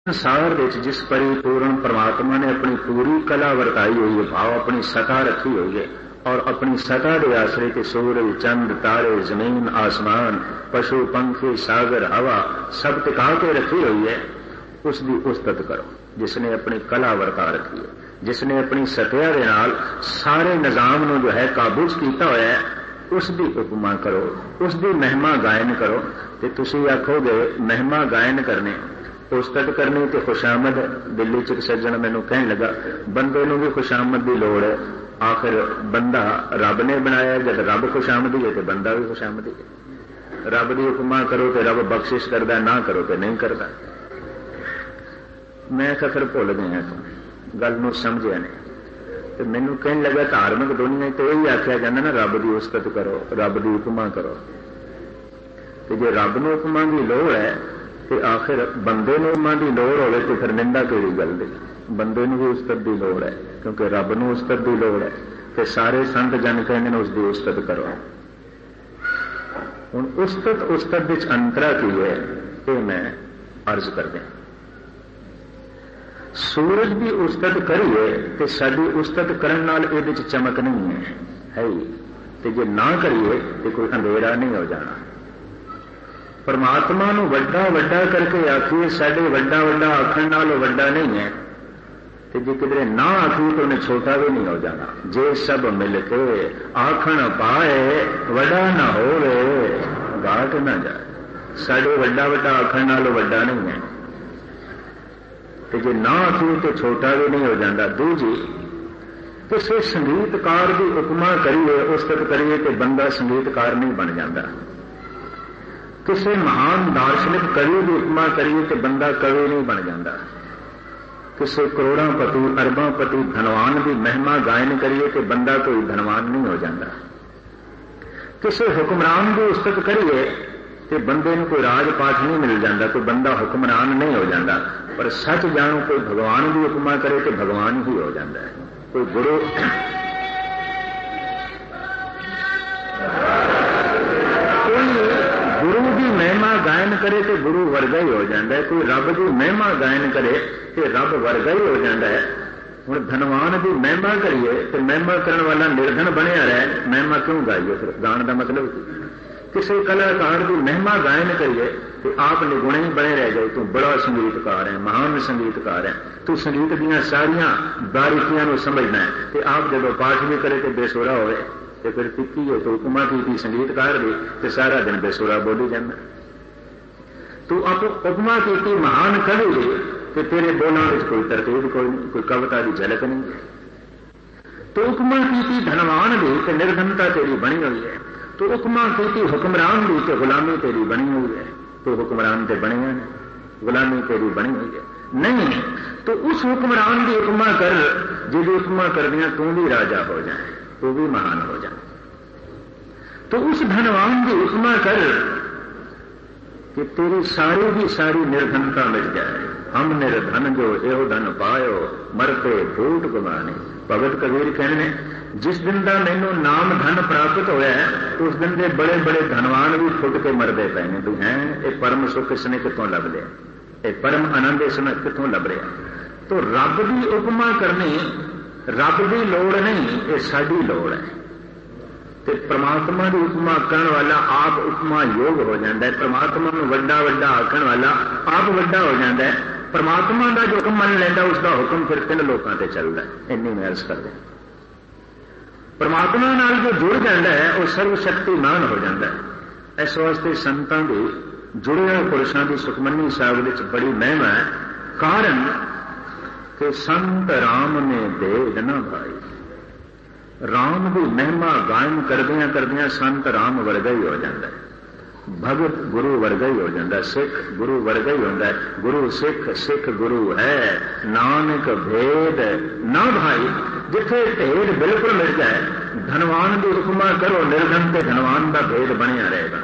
संसार विच जिस परिपूर्ण परमात्मा ने अपनी पूरी कला वरताई हुई है, भाव अपनी सता रखी हुई है और अपनी सता के आश्रय के सूर्य चंद तारे जमीन आसमान पशु पंखी सागर हवा सब टिका के रखी हुई है, उसकी उस्तत करो। जिसने अपनी कला वरता रखी है, जिसने अपनी सत्या के नाल सारे निजाम नूं जो है काबू च कीता होया है, उसकी उपमा करो, उसकी महिमा गायन करो। तो तुसीं आखोगे महिमा गायन करने उस्तत करनी तो खुशामद। दिल्ली च सज्जन मैनूं कहण लगा बंदे नूं भी खुशामद की लोड़ है। आखिर बंदा रब ने बनाया, जब रब खुशामदी है तो बंदा भी खुशामदी है। रब की उपमा करो तो रब बख्शिश करता, ना करो तो नहीं करता। मैं फिर भुल गया तो गल नूं समझिया नहीं। तो मैनूं कहण लगा धार्मिक दुनिया तो यही आख्या जाता ना, रब की उस्तत करो, रब की उपमा करो। तो जे रब नूं उपमा की लोड़ है तो आखिर बंदे नूं उपमा की लोड़ होवे तो फिर निंदा किहड़ी गल दी। बंदे नूं भी उस्तत की लोड़ है क्योंकि रब नूं उस्तत की लोड़ है। तो सारे संत जन कहंदे ने उसकी उस्तत करो। हुण उस्तत विच अंतरा की है ये मैं अर्ज कर दें। सूरज की उस्तत करिए तो साडी उस्तत करन नाल इहदे च चमक नहीं है ही, ते जे ना करिए तो कोई अंधेरा नहीं हो जाना। परमात्मा नूं वड्डा वड्डा करके आखिए साडे वड्डा वड्डा आखण नाल वड्डा नहीं है, तो जे किधरे ना आखिए तो उन्हें छोटा भी नहीं हो जाना। जे सब मिलके आखण पाए वड्डा ना होवे घाट ना जाए। साडे वड्डा वड्डा आखण नाल वड्डा नहीं है, तो जे ना आखिए तो छोटा भी नहीं हो जाता। दूजी किसी संगीतकार की उपमा करिए उस्तत करिए तो बंदा संगीतकार नहीं बन जाता। किसी महान दार्शनिक कवि की उपमा करिए तो बंदा कवि नहीं बन जाता। किसी करोड़ांपति अरबांपति धनवान की महिमा गायन करिए तो बंदा कोई धनवान नहीं हो जाता। किसी हुक्मरान की उस्तत करिए तो बंदे को कोई राजपाठ नहीं मिल जाता, कोई बंदा हुक्मरान नहीं हो जाता। पर सच जानो कोई भगवान की उपमा करे तो भगवान ही हो जाता है। कोई गुरु की महिमा गायन करे तो गुरु वर्गा ही हो जाता है। कोई रब की महिमा गायन करे तो रब वर्गा ही हो जाता है। हुण धनवान की महिमा करिए तो महिमा करने वाला निर्धन बनया रहे, महिमा क्यों गाइए? फिर गाण का मतलब किसी कलाकार की महिमा गायन करिए तो आप निगुणे ही बने रह जाए। तू बड़ा संगीतकार है, महान संगीतकार है, तू संगीत दियां सारियां बारीकियां नूं समझना है। तो आप जब पाठ भी करे तो बेसुरा होवे तो फिर टिक्की हो तो उपमा की संगीतकार भी तो सारा दिन बेसुरा बोली जाना। तू आप उपमा की महान कवि भी तो तेरे बोलों में कोई तरतीब कोई नहीं, कोई कविता की झलक नहीं है। तो उपमा की धनवान भी तो निर्धनता तेरी बनी हुई है। तो उपमा की हुक्मरान भी तो गुलामी तेरी बनी हुई है। तो हुक्मरान तो बने हैं, गुलामी तेरी बनी हुई है नहीं। तो उस हुक्मरान की उपमा कर जिहदी उपमा कर दिया तू भी राजा हो जाए, तू भी महान हो जाए। तो उस धनवान की उपमा कर कि तेरी सारी की सारी निर्धनता मिट जाए। हम निर्धन जो एहो धन पायो मरते फूट गुमाने। भगत कबीर कहने जिस दिन का मैनू नाम धन प्राप्त होया है उस दिन के बड़े बड़े धनवान भी फुट के मरदे पे ने। तू है ये परम सुख इसने कितों लभ लिया, ये परम आनंद इसने कितों लभ रहा। तो रब की उपमा करनी रब की लोड़ नहीं, ये साडी लोड़ है। तो परमात्मा की उपमा करने वाला आप उपमा योग हो जाता है। परमात्मा में वड्डा वड्डा आखण वाला आप वड्डा हो जाता है। परमात्मा का जो हुक्म मन लेंदा उसका हुक्म फिर 3 लोगों से चलता है। इन्नी मैं अर्ज कर दें। परमात्मा नाल जो जुड़ जाता है वह सर्वशक्तिमान हो जाता है। इस वास्ते संतां की जुड़े हुए पुरुषों की सुखमनी साहिब विच बड़ी महिमा है। कारण कि संत राम ने भेद न भाई। राम की महिमा गायन करदियां करदियां संत राम वर्गा ही हो जाता है। भगत गुरु वर्गा ही हो जाता है, सिख गुरु वर्गा ही होता है। गुरु सिख, सिख गुरु है, नानक भेद ना भाई। जिथे भेद बिल्कुल मिल जाए, धनवान की उपमा करो निर्धन ते धनवान का भेद बनिया रहेगा।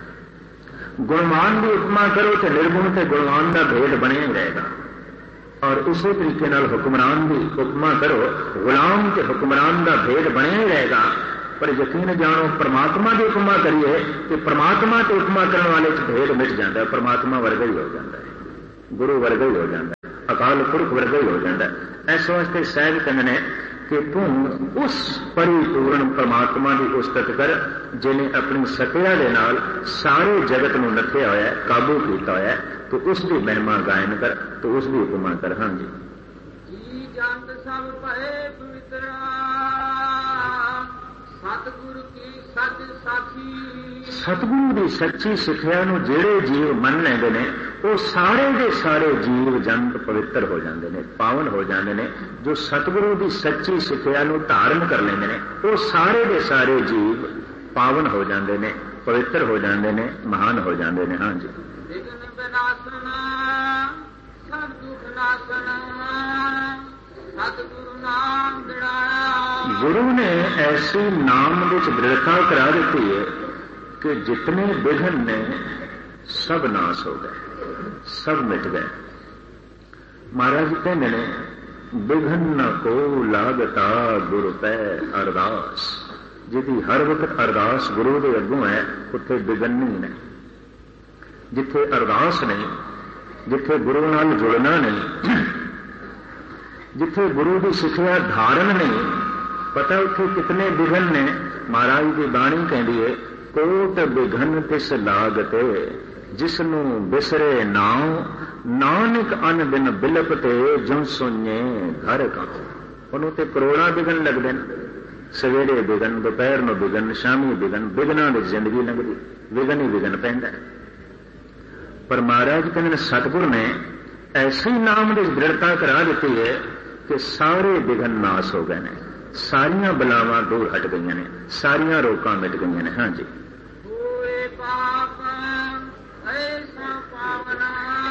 गुणवान की उपमा करो तो निर्गुण ते गुणवान का भेद बनिया ही रहेगा। और उसी तरीके नाल हुक्मरान की उपमा करो गुलाम के हुक्मरान का भेद बनिया ही रहेगा। पर यकीन जानो परमात्मा की उपमा करिए कि परमात्मा की उपमा करने वाले भेद मिट जाता है, परमात्मा वर्गा ही हो जाता है। ਗੁਰੂ ਵਰਗਾ ਹੀ ਹੋ ਜਾਂਦਾ, ਅਕਾਲ ਪੁਰਖ ਵਰਗਾ ਹੀ ਹੋ ਜਾਂਦਾ। ਇਸ ਵਾਸਤੇ ਸਾਹਿਬ ਕਹਿੰਦੇ ਨੇ ਕਿ ਤੂੰ ਉਸ ਪਰਿਪੂਰਨ ਪਰਮਾਤਮਾ ਦੀ ਉਸਤਤ ਕਰ ਜਿਹਨੇ ਆਪਣੀ ਸਤਿਆ ਦੇ ਨਾਲ ਸਾਰੇ ਜਗਤ ਨੂੰ ਨੱਥਿਆ ਹੋਇਆ, ਕਾਬੂ ਕੀਤਾ ਹੋਇਆ। ਤੂੰ ਉਸ ਦੀ ਮਹਿਮਾ ਗਾਇਨ ਕਰ, ਤੂੰ ਉਸ ਦੀ ਉਪਮਾ ਕਰ। ਹਾਂਜੀ, ਜੀ ਜੰਤ ਸਭ ਭਏ ਪਵਿੱਤਰਾ, ਸਤਿਗੁਰੂ ਕੀ ਸੱਚ ਸਾਖੀ। ਸਤਿਗੁਰੂ ਦੀ ਸੱਚੀ ਸਿੱਖਿਆ ਨੂੰ ਜਿਹੜੇ ਜੀਵ ਮੰਨ ਲੈਂਦੇ ਨੇ ਉਹ ਸਾਰੇ ਦੇ ਸਾਰੇ ਜੀਵ ਜੰਤ ਪਵਿੱਤਰ ਹੋ ਜਾਂਦੇ ਨੇ, ਪਾਵਨ ਹੋ ਜਾਂਦੇ ਨੇ। ਜੋ ਸਤਿਗੁਰੂ ਦੀ ਸੱਚੀ ਸਿੱਖਿਆ ਨੂੰ ਧਾਰਨ ਕਰ ਲੈਂਦੇ ਨੇ ਉਹ ਸਾਰੇ ਦੇ ਸਾਰੇ ਜੀਵ ਪਾਵਨ ਹੋ ਜਾਂਦੇ ਨੇ, ਪਵਿੱਤਰ ਹੋ ਜਾਂਦੇ ਨੇ, ਮਹਾਨ ਹੋ ਜਾਂਦੇ ਨੇ। ਹਾਂਜੀ, ਵਿਘਨ ਵਿਨਾਸ਼ਨ ਸਭ ਦੁਖ ਨਾਸ਼ਨ, ਸਤਿਗੁਰੂ ਨਾਮ ਦਿੜਾਇਆ। ਗੁਰੂ ਨੇ ਐਸੀ ਨਾਮ ਵਿੱਚ ਦ੍ਰਿੜਤਾ ਕਰਾ ਦਿੱਤੀ ਹੈ ਕਿ ਜਿਤਨੇ ਵਿਘਨ ਨੇ ਸਭ ਨਾਸ ਹੋ ਗਏ, ਸਭ ਮਿਟ ਗਏ। ਮਹਾਰਾਜ ਕਹਿੰਦੇ ਨੇ ਵਿਘਨ ਨ ਕੋ ਲਾਗਤਾ ਗੁਰ ਪੈ ਅਰਦਾਸ। ਜਿਹਦੀ ਹਰ ਵਕਤ ਅਰਦਾਸ ਗੁਰੂ ਦੇ ਅੱਗੋਂ ਹੈ ਉੱਥੇ ਵਿਘਨ ਨਹੀਂ ਨੇ। ਜਿੱਥੇ ਅਰਦਾਸ ਨਹੀਂ, ਜਿੱਥੇ ਗੁਰੂ ਨਾਲ ਜੁੜਨਾ ਨਹੀਂ, ਜਿੱਥੇ ਗੁਰੂ ਦੀ ਸਿੱਖਿਆ ਧਾਰਨ ਨਹੀਂ, ਪਤਾ ਉੱਥੇ ਕਿਤਨੇ ਵਿਘਨ ਨੇ। ਮਹਾਰਾਜ ਦੀ ਬਾਣੀ ਕਹਿੰਦੀ ਹੈ ਕੋਟ ਵਿਘਨ ਤਿਸ ਲਾਗਤੇ, ਜਿਸ ਨੂੰ ਬਿਸਰੇ ਨਾਉ ਨਾਨਕ ਅਨ ਬਿਨ ਬਿਲਪਤੇ, ਜੋ ਸੁਣੇ ਘਰ ਕਾ। ਉਹਨੂੰ ਤੇ ਕਰੋੜਾਂ ਵਿਘਨ ਲੱਗਦੇ ਨੇ, ਸਵੇਰੇ ਵਿਘਨ, ਦੁਪਹਿਰ ਨੂੰ ਵਿਘਨ, ਸ਼ਾਮੀ ਵਿਘਨ, ਵਿਘਨਾਂ ਦੀ ਜ਼ਿੰਦਗੀ ਲੰਘਦੀ, ਵਿਘਨ ਹੀ ਵਿਘਨ ਪੈਂਦਾ। ਪਰ ਮਹਾਰਾਜ ਕਹਿੰਦੇ ਨੇ ਸਤਿਗੁਰ ਨੇ ਐਸੀ ਨਾਮ ਦੀ ਦ੍ਰਿੜਤਾ ਕਰਾ ਦਿੱਤੀ ਹੈ ਕਿ ਸਾਰੇ ਵਿਘਨ ਨਾਸ ਹੋ ਗਏ ਨੇ, ਸਾਰੀਆਂ ਬਲਾਵਾਂ ਦੂਰ ਹਟ ਗਈਆਂ ਨੇ, ਸਾਰੀਆਂ ਰੋਕਾਂ ਮਿਟ ਗਈਆਂ ਨੇ। ਹਾਂਜੀ, ਹੋਏ ਪਾਪ ਐਸਾ ਪਾਵਨਾ,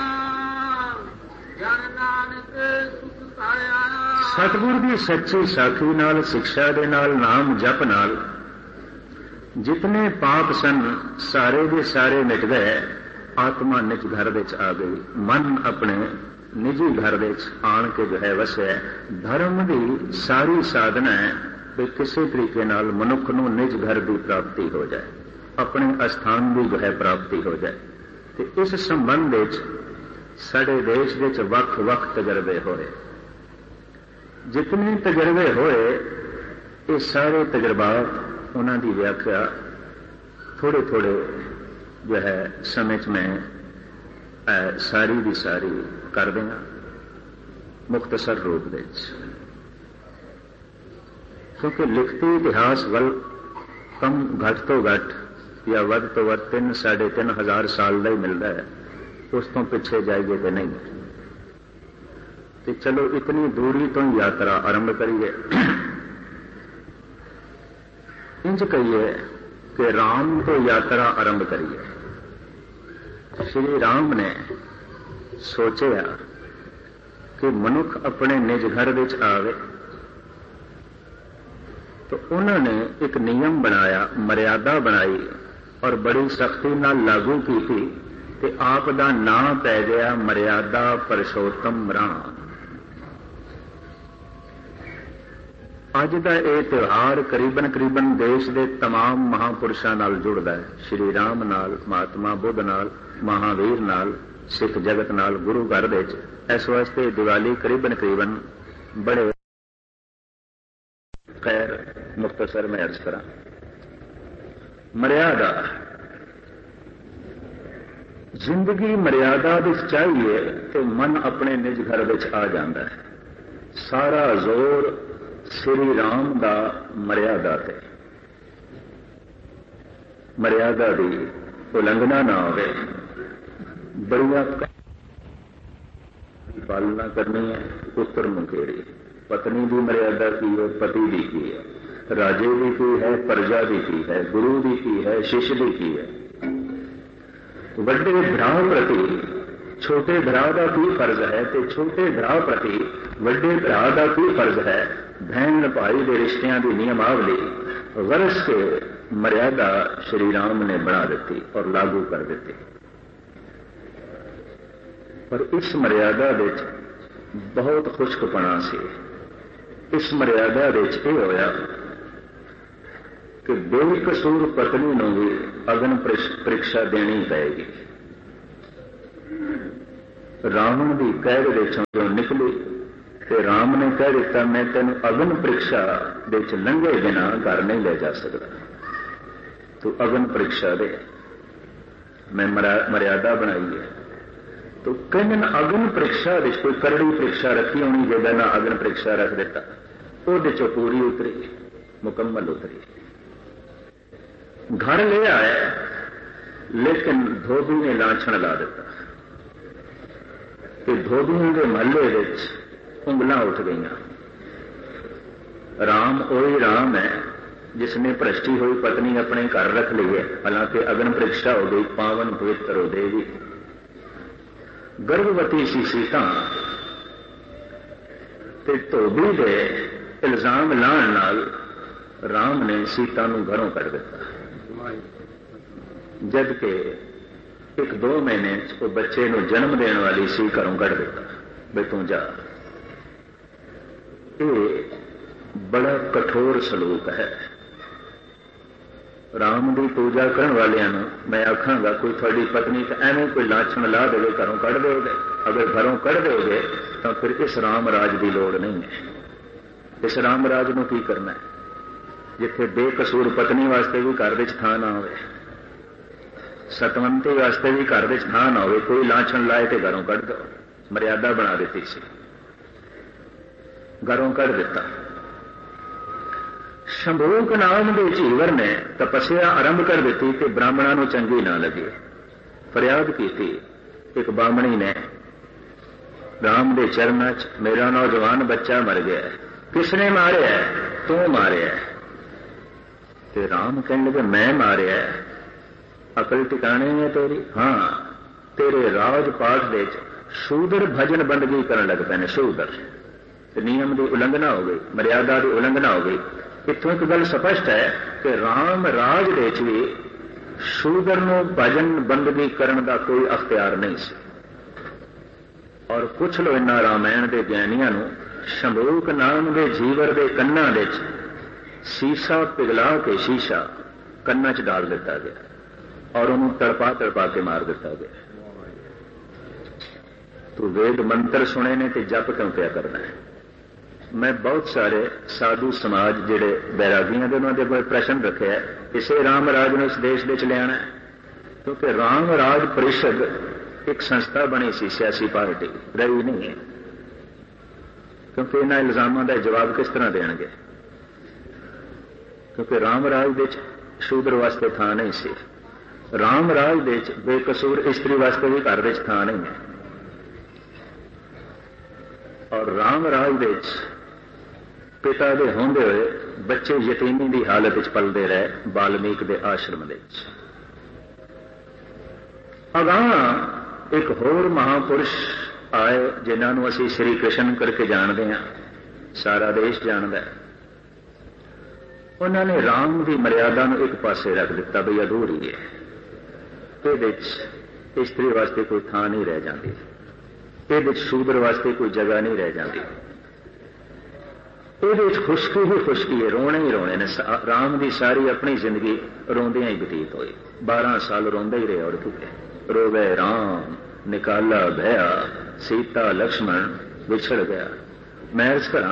ਜਨ ਨਾਨਕ ਸੁਖ ਪਾਇਆ। ਸਤਿਗੁਰ ਦੀ ਸੱਚੀ ਸਾਖੀ ਨਾਲ, ਸਿੱਖਿਆ ਦੇ ਨਾਲ, ਨਾਮ ਜਪ ਨਾਲ ਜਿਤਨੇ ਪਾਪ ਸਨ ਸਾਰੇ ਦੇ ਸਾਰੇ ਮਿਟ ਗਏ। ਆਤਮਾ ਨਿਜ ਘਰ ਵਿੱਚ ਆ ਗਈ, ਮਨ ਆਪਣੇ ਨਿੱਜੀ ਘਰ ਵਿੱਚ ਆਣ ਕੇ ਜੋ ਹੈ ਵਸਿਆ। ਧਰਮ ਦੀ ਸਾਰੀ ਸਾਧਨਾ ਹੈ ਵੀ ਕਿਸੇ ਤਰੀਕੇ ਨਾਲ ਮਨੁੱਖ ਨੂੰ ਨਿਜ ਘਰ ਦੀ ਪ੍ਰਾਪਤੀ ਹੋ ਜਾਏ, ਆਪਣੇ ਅਸਥਾਨ ਦੀ ਜੋ ਹੈ ਪ੍ਰਾਪਤੀ ਹੋ ਜਾਏ। ਤੇ ਇਸ ਸੰਬੰਧ ਵਿੱਚ ਸਾਡੇ ਦੇਸ਼ ਵਿੱਚ ਵੱਖ-ਵੱਖ ਤਜਰਬੇ ਹੋਏ। ਜਿਤਨੇ ਤਜਰਬੇ ਹੋਏ ਇਹ ਸਾਰੇ ਤਜਰਬਾਤ ਉਹਨਾਂ ਦੀ ਵਿਆਖਿਆ ਥੋੜੇ ਜੋ ਹੈ ਸਮੇਂ 'ਚ ਮੈਂ ਸਾਰੀ ਦੀ ਸਾਰੀ ਕਰ ਦਿਆਂ ਮੁਖਤਸਰ ਰੂਪ ਵਿੱਚ, ਕਿਉਂਕਿ ਲਿਖਤੀ ਇਤਿਹਾਸ ਵੱਲ ਕਮ ਘੱਟ ਤੋਂ ਘੱਟ ਜਾਂ ਵੱਧ ਤੋਂ ਵੱਧ 3-3.5 ਸਾਲ ਦਾ ਹੀ ਮਿਲਦਾ ਹੈ। ਉਸ ਤੋਂ ਪਿੱਛੇ ਜਾਈਏ ਤੇ ਨਹੀਂ। ਤੇ ਚਲੋ ਇਤਨੀ ਦੂਰੀ ਤੋਂ ਯਾਤਰਾ ਆਰੰਭ ਕਰੀਏ। ਇੰਜ ਕਹੀਏ ਕਿ ਰਾਮ ਤੋਂ ਯਾਤਰਾ ਆਰੰਭ ਕਰੀਏ। ਸ਼੍ਰੀ ਰਾਮ ਨੇ ਸੋਚਿਆ ਕਿ ਮਨੁੱਖ ਆਪਣੇ ਨਿਜ ਘਰ ਵਿੱਚ ਆਵੇ ਤਾਂ ਉਹਨਾਂ ਨੇ ਇੱਕ ਨਿਯਮ ਬਣਾਇਆ, ਮਰਿਆਦਾ ਬਣਾਈ ਔਰ ਬੜੀ ਸਖਤੀ ਨਾਲ ਲਾਗੂ ਕੀਤੀ ਤੇ ਆਪ ਦਾ ਨਾਂ ਪੈ ਗਿਆ ਮਰਿਆਦਾ ਪੁਰਸ਼ੋਤਮ ਰਾਮ। ਅੱਜ ਦਾ ਇਹ ਤਿਉਹਾਰ ਕਰੀਬਨ ਦੇਸ਼ ਦੇ तमाम ਮਹਾਂਪੁਰਸ਼ਾਂ ਨਾਲ ਜੁੜਦਾ ਹੈ। ਸ਼੍ਰੀ ਰਾਮ ਨਾਲ, ਮਹਾਤਮਾ ਬੁੱਧ ਨਾਲ, ਮਹਾਵੀਰ ਨਾਲ, ਸਿੱਖ ਜਗਤ ਨਾਲ, ਗੁਰੂ ਘਰ ਵਿੱਚ। ਇਸ ਵਾਸਤੇ ਦੀਵਾਲੀ ਕਰੀਬਨ ਬੜੇ ਖੈਰ ਮੁਖਤਸਰ ਮੈਂ ਅਰਜ਼ ਕਰਾਂ। ਮਰਿਆਦਾ ਜ਼ਿੰਦਗੀ ਮਰਿਆਦਾ ਵਿੱਚ ਚਾਹੀਏ ਤੇ ਮਨ ਆਪਣੇ ਨਿਜ ਘਰ ਵਿੱਚ ਆ ਜਾਂਦਾ ਹੈ। ਸਾਰਾ ਜ਼ੋਰ ਸ਼੍ਰੀ ਰਾਮ ਦਾ ਮਰਿਆਦਾ ਤੇ, ਮਰਿਆਦਾ ਦੀ ਉਲੰਘਣਾ ਨਾ ਹੋਵੇ। ਬੜੀਆਂ ਪਾਲਣਾ ਕਰਨੀ ਹੈ। ਪੁੱਤਰ ਨੂੰ ਕਿਹੜੀ, ਪਤਨੀ ਦੀ ਮਰਿਆਦਾ ਕੀ ਹੈ, ਪਤੀ ਦੀ ਕੀ ਹੈ, ਰਾਜੇ ਦੀ ਕੀ ਹੈ, ਪ੍ਰਜਾ ਦੀ ਕੀ ਹੈ, ਗੁਰੂ ਦੀ ਕੀ ਹੈ, ਸ਼ਿਸ਼ ਦੀ ਕੀ ਹੈ। ਵੱਡੇ ਭਰਾ ਪ੍ਰਤੀ ਛੋਟੇ ਭਰਾ ਦਾ ਕੀ ਫਰਜ਼ ਹੈ ਤੇ ਛੋਟੇ ਭਰਾ ਪ੍ਰਤੀ ਵੱਡੇ ਭਰਾ ਦਾ ਕੀ ਫਰਜ਼ ਹੈ। ਭੈਣ ਭਾਈ ਦੇ ਰਿਸ਼ਤਿਆਂ ਦੀ ਨਿਯਮਾਵਲੀ ਵਰਸ ਕੇ ਮਰਿਆਦਾ ਸ਼੍ਰੀ ਰਾਮ ਨੇ ਬਣਾ ਦਿੱਤੀ ਔਰ ਲਾਗੂ ਕਰ ਦਿੱਤੀ। ਪਰ ਇਸ ਮਰਿਆਦਾ ਵਿੱਚ ਬਹੁਤ ਖੁਸ਼ਕਪਣਾ ਸੀ। ਇਸ ਮਰਿਆਦਾ ਵਿੱਚ ਇਹ ਹੋਇਆ ਕਿ ਬੇਕਸੂਰ ਪਤਨੀ ਨੂੰ ਵੀ ਅਗਨ ਪ੍ਰੀਖਿਆ ਦੇਣੀ ਪਏਗੀ। रावण की कैद दे चों निकली ते राम ने कह दिता मैं तेन अग्न परीक्षा दे च लंघे बिना घर नहीं ले जा सकता, तू अग्न परीक्षा दे, मैं मर्यादा बनाई है। तो कहीं अग्न परीक्षा कोई करड़ी परीक्षा रखी होनी, जगह ना अग्न परीक्षा रख दिता, वो चो पूरी उतरी, मुकम्मल उतरी। घर ले आया लेकिन धोबी ने लाछण ला दिता कि धोबियों के महल्ले उंगलां उठ गई। राम वही राम है जिसने भ्रष्टी हुई पत्नी अपने घर रख ली है, हालांकि अग्नि परीक्षा हो गई, पावन पवित्र हो देवी। गर्भवती सी सीता ते धोबी दे इल्जाम लाण नाल राम ने सीता नूं घरों कढ़ दिता, जबकि 1-2 महीने वो बच्चे नूं जन्म देने वाली सी घरों कढ़ दिता, बे तू जा। ये बड़ा कठोर सलूक है। राम की पूजा करने वालियां मैं आखांगा कोई थोड़ी पत्नी तो एवं कोई लाछण ला देवे घरों कढ़ दोगे, अगर घरों कढ़ दोगे तो फिर इस राम राज की लोड़ नहीं है। इस राम राज को की करना है जिथे बेकसूर पत्नी वास्ते भी घर में थां ना होवे, सतवंती वास्ते भी घर में थां ना होवे, कोई लाछण लाए तो घरों कढ़ दो, मर्यादा बना दी सी, घरों कढ़ दिता। शंभूक नाम के झीवर ने तपस्या आरंभ कर दी कि ब्राह्मणों को चंगी ना लगे, फरियाद की थी। एक बामणी ने राम के चरणों च मेरा नौजवान बच्चा मर गया है, किसने मारे है? तू मारे है। ते राम कहने लगे मैं मारे है, अकल टिकाने है तेरी? हाँ, तेरे राजपाट दे शूदर भजन बंदगी करने लग पे ने, शूदर नियम की उल्लंघना हो गई, मर्यादा की उल्लंघना हो गई। इतों एक गल स्पष्ट है कि राम राज दे भी शूदर नूं भजन बंदगी करने का कोई अख्तियार नहीं सी। और पुछ लो इन्हां रामायण के ज्ञानियां नूं, शंभूक नाम के जीवर के कन्ना दे शीशा पिघला के शीशा कन्ना च डाल दिता गया और उन्होंने तड़पा तड़पा के मार दिता गया। तो वेद मंत्र सुने ने तो जप क्यों क्या करना है? मैं बहुत सारे साधु समाज जिहड़े बैरागियां दे उन्होंने कोई प्रश्न रखे है, इसे राम राज ने इस देश दे लिया है, क्योंकि राम राज परिषद एक संस्था बनी सी, सियासी पार्टी रही नहीं है, क्योंकि इन्हां इल्जामां दा जवाब किस तरह देणगे? क्योंकि राम राज दे शूद्र वास्ते थां नहीं सी, राम राज दे बेकसूर स्त्री वास्ते भी घर विच थां नहीं है, और राम राज दे पिता दे होंदे हुए बच्चे यतीमी की हालत च पलते रहे वाल्मीक दे आश्रम दे। अगां एक होर महापुरुष आए जिन्होंने असीं श्री कृष्ण करके जानते हैं, सारा देश जानता है। उन्होंने राम की मर्यादा को एक पासे रख दिता भी अधूरी है, ये स्त्री वास्ते कोई थां नहीं रह जाती, ये शूद्र वास्ते कोई जगह नहीं रह जाती, ये खुशकी ही खुशकी है, रोने ही रोने ने। राम की सारी अपनी जिंदगी रोंदियां ही बतीत हुई, 12 साल रोंदे ही रहे और किते रोवे राम निकाला भया, सीता लक्ष्मण विछड़ गया। मैं अर्ज करा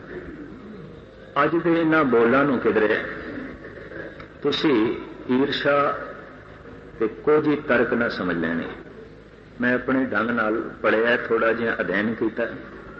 अज के इन्हां बोलों नूं किधरे तुसी ईर्षा ते कुछ ही तर्क ना समझ लेने। मैं अपने ढंग नाल पढ़िया, थोड़ा जिहा अध्ययन किया,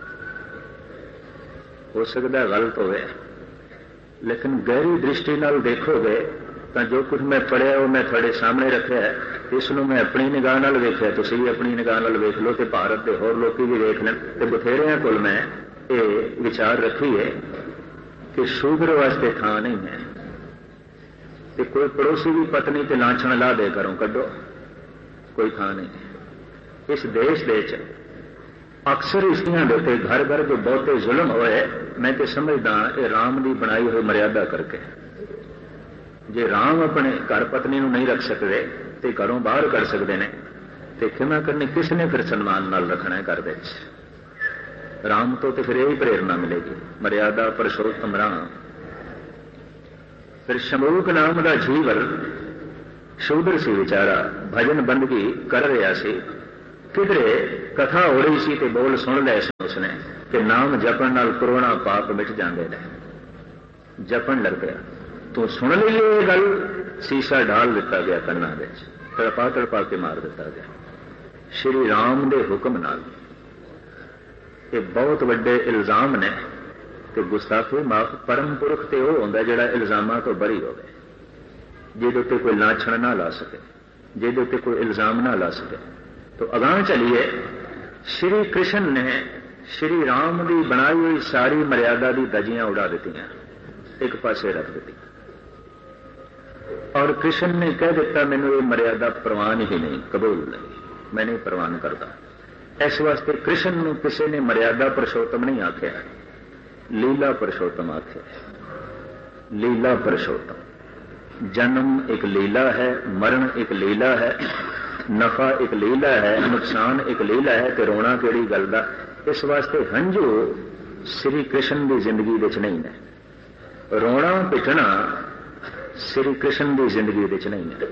हो सकता गलत होवे, लेकिन गहरी दृष्टि नाल देखोगे तो जो कुछ मैं पढ़िया वो मैं थोड़े सामने रखा है, इसनों मैं अपनी निगाह नाल वेखिया, तुसीं भी अपनी निगाह नाल वेख लो ते भारत के होर लोग भी वेख लें। ते बथेरियां कोल मैं ये विचार रखी है कि शूद्र वास्ते थां नहीं है, ते कोई पड़ोसी भी पत्नी ते लाछण ला दे घरों कड्डो, कोई थां नहीं है। इस देश दे अक्सर स्त्रियां के घर घर जो बहुते जुल्म होए, मैं तो समझदा ये राम की बनाई हुई मर्यादा करके। जे राम अपने घर पत्नी को नहीं रख सकते तो घरों बाहर कर सकते हैं, तो क्षमा करनी किसने फिर सम्मान नाल रखना है घर में? राम तो फिर यही प्रेरणा मिलेगी, मर्यादा पुरुषोत्तम राम। फिर शंभूक नाम का जीवर शूद्र सी बेचारा, भजन बंदगी कर रहा सी, किधरे कथा हो रही सी ते बोल सुन लए उसने कि नाम जपण नाल करोड़ां पाप मिट जांदे ने। जपण लग गया, तू सुन ली ये गल, सीसा डाल दिता गया कन्नां विच, तड़पा के मार दिता गया श्री राम दे हुक्म नाल। ये बहुत वड्डे इल्जाम ने कि गुस्ताखी माफ परम पुरख ते वो हुंदा जिहड़ा इल्जामां तो बरी होवे, जिहदे उत्ते कोई लाछण ना ला सके, जिहदे उत्ते कोई इल्जाम ना ला सके। तो अगां चलिए, श्री कृष्ण ने श्री राम की बनाई हुई सारी मर्यादा की दजियां उड़ा दित्तियां, एक पासे रख दी, और कृष्ण ने कह दिता मैनू ये मर्यादा प्रवान ही नहीं, कबूल नहीं, मैं नहीं प्रवान करता। इस वास्ते कृष्ण नूं किसी ने मर्यादा पुरुषोत्तम नहीं आख्या, लीला पुरुषोत्तम आख्या। लीला पुरुषोत्तम, जन्म एक लीला है, मरण एक लीला है, नफा एक लीला है, नुकसान एक लीला है, ते रोना किहड़ी गल दा। इस वास्ते हंझू श्री कृष्ण की जिंदगी विच नहीं ने, रोना पिटना श्री कृष्ण की जिंदगी विच नहीं है।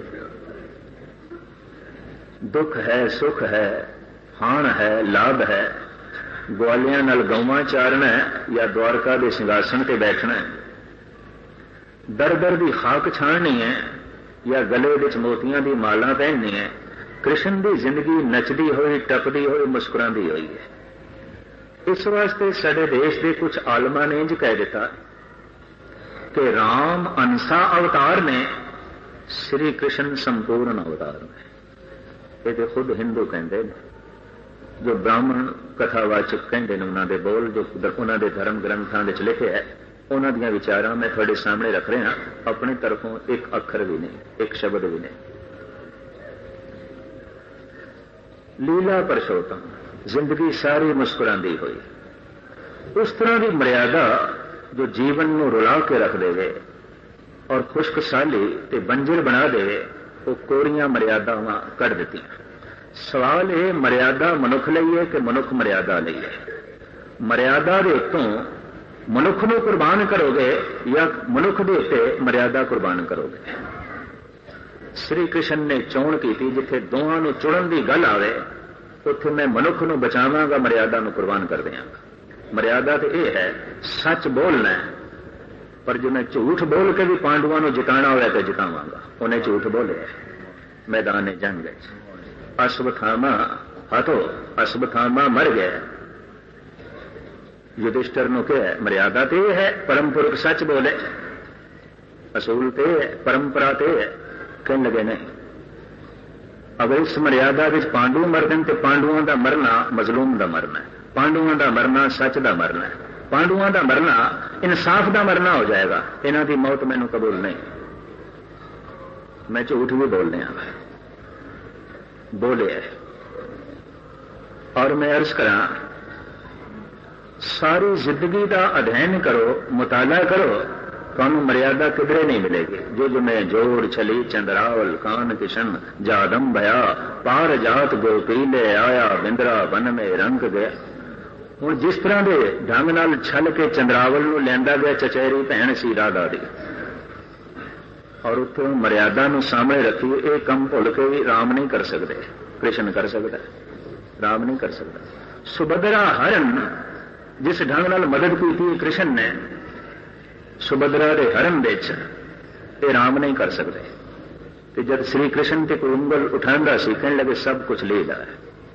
दुख है, सुख है, हाण है, लाभ है, ग्वालियां नाल गौवां चारना है या द्वारका के सिंघासन ते बैठना है, दर दर की खाक छाणनी है या गले विच मोतियां दी माला पहननी है। कृष्ण की जिंदगी नचदी हुई, टपदी हुई, मुस्कुरांदी हुई है। इस वास्ते साडे देश के कुछ आलमां ने इंज कह दिता कि राम अंसा अवतार ने, श्री कृष्ण संपूर्ण अवतार ने। ये खुद हिंदू कहते हैं, जो ब्राह्मण कथावाचक कहते हैं, उन्होंने बोल जो उन्होंने धर्म ग्रंथों में लिखे है, उन्हों दी विचारां मैं थोड़े सामने रख रहा, अपनी तरफों एक अखर भी नहीं, एक शब्द भी नहीं। लीला पुरुषोत्तम, जिंदगी सारी मुस्कुरांदी हुई, उस तरह की मर्यादा जो जीवन को रुला के रख देवे और खुश्क साली ते बंजर बना देवे, वो कोरियां मर्यादावां कढ़ दित्तियां। सवाल ये मर्यादा मनुख लई है कि मनुख मर्यादा लई है? मर्यादा दे उत्तों मनुख नूं कुर्बान करोगे या मनुख दे उत्ते मर्यादा कुर्बान करोगे? श्री कृष्ण ने चोण की, जिथे दोवां नूं चुणन की गल आवे उत्थे मैं मनुख नूं बचावांगा, मर्यादा नूं कुर्बान कर देवांगा। मर्यादा तो यह है सच बोलना है, पर जो मैं झूठ बोल के भी पांडवों को जिताना होया तो जितावांगा। उन्हें झूठ बोले मैदान जंग अश्वत्थामा हतो, अश्वत्थामा मर गया। युधिष्ठिर ने कहा मर्यादा तो यह है, परम पुरख सच बोले, असूल तो है, परंपरा तो है। कहने लगे नहीं, अगर इस मर्यादा विच पांडु मरदन तो पांडवों का मरना मजलूम का मरना है, पांडवों का मरना सच का मरना है, पांडवों का मरना इंसाफ का मरना हो जाएगा। इन्हां दी मौत मैनू कबूल नहीं, मैं झूठ भी बोलने बोले। और मैं अर्ज करा, सारी जिंदगी का अध्ययन करो, मुताला करो, तुहानू मर्यादा किधरे नहीं मिलेगी। जो जो मैं जोड़ छली चंद्रावल कान किशन जादम भया, पार जात गोपीले आया बिंदरा बन में रंग गया। हुण जिस तरह के ढंग नाल छल के चंद्रावल नूं लिआंदा गया चचेरी भैण सी राधा दी, और उत्थे मर्यादा नूं सामने रखी, ये कम भुल के भी राम नहीं कर सकते, कृष्ण कर सकता, राम नहीं कर सकता। सुभद्रा हरण जिस ढंग नाल मदद की कृष्ण ने सुभद्रा के हरण विच, ये राम नहीं कर सकते। तो जब श्री कृष्ण ते कोई उंगल उठांदा सी, कहने लगे सब कुछ लीला है।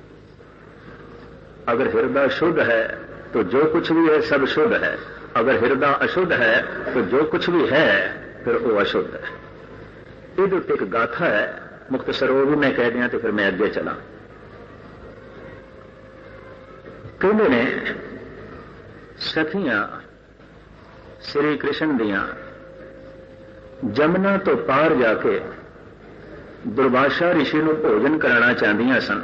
अगर हृदय शुद्ध है तो जो कुछ भी है सब शुद्ध है, अगर हृदय अशुद्ध है तो जो कुछ भी है फिर वो अशुद्ध है। ये एक गाथा है, मुख्तसर वो भी मैं कह दिया तो फिर मैं अगे चला। कहते ने सखियां श्री कृष्ण दियां जमुना तो पार जाके दुर्वासा ऋषि को भोजन कराना चाहदियां सन,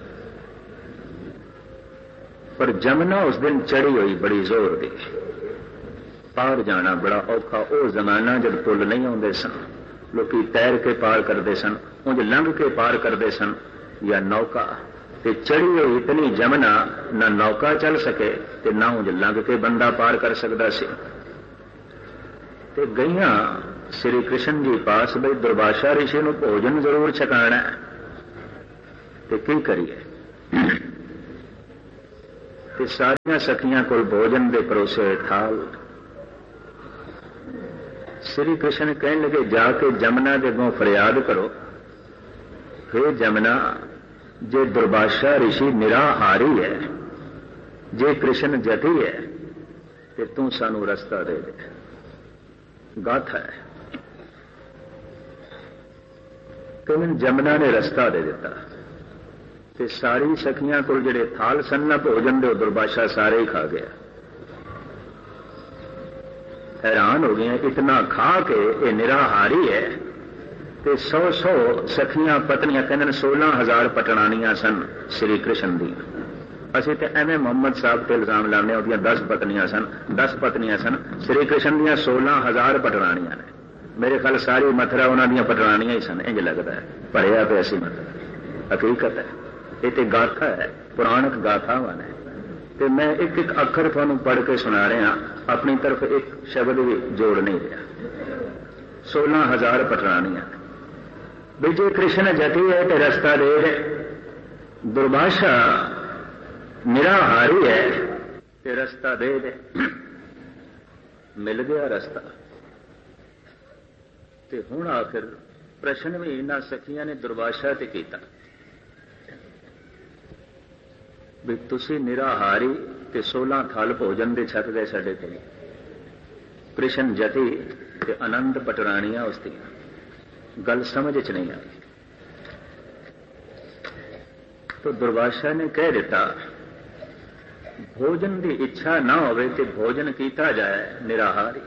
पर जमुना उस दिन चढ़ी हुई बड़ी जोर दी। पार जाना बड़ा औखा। वो जमाना जब पुल नहीं आते सन, लोग तैर के पार करते सन, उंज लंघ के पार करते सन या नौका। ते चढ़ी हुई इतनी जमुना, न नौका चल सके ते ना उंज लंघ के बंदा पार कर सकता सी। ते गईयां श्री कृष्ण जी पास, बई दुर्वासा ऋषि को भोजन जरूर छकाना है, ते की करिए। ਤੇ ਸਾਰੀਆਂ ਸਖੀਆਂ ਕੋਲ ਭੋਜਨ ਦੇ ਪਰੋਸੇ ਹੋਏ ਥਾਲ। श्री कृष्ण कहने लगे जाके जमुना के अगों फरियाद करो, हे जमुना, जे दुर्भाषा ऋषि निराहारी है, जे कृष्ण जति है, ते तू सानू रस्ता दे दे। गाथा है कि जमुना ने रस्ता दे दिता ते सारी सखियां को जिहड़े थाल सन भोजन दे दुर्भाषा सारे ही खा गया। हैरान हो गए, इतना खा के ये निराहारी है। ते 100 सखियां पत्नियां कहने 16,000 पटरानियां सन श्री कृष्ण दी। असीं ते एवें मोहम्मद साहब ते इल्जाम लाने उहदियां 10 पत्नियां सन, 10 पत्नियां सन। श्री कृष्ण दियां 16,000 पटरानियां ने। मेरे ख्याल सारी मथुरा उन्हां दियां पटरानियां ही सन, इंज लगदा है, भरिया पे असीं मथुरा। हकीकत है, ये ते गाथा है, पुराणक गाथावां ने। ते मैं एक एक अखर तुहानूं पढ़ के सुना रहा, अपनी तरफ एक शब्द भी जोड़ नहीं रहा। 16,000 पटरानियां विजय कृष्ण जति है ते रस्ता दे दे, दुर्भाषा निराहारी है ते रस्ता दे दे। मिल गया रस्ता। ते हुण आखिर प्रश्न भी इन्हां सखियां ने दुर्भाषा ते कीता भी तुसी निराहारी ते 16 थाल भोजन दे छक गए साडे कोल, कृष्ण जति ते आनंद पटरानियां उसदियां, गल समझ च नहीं आई। तो दुर्भाषा ने कह दिता भोजन की इच्छा ना होवे ते भोजन कीता जाए निराहारी,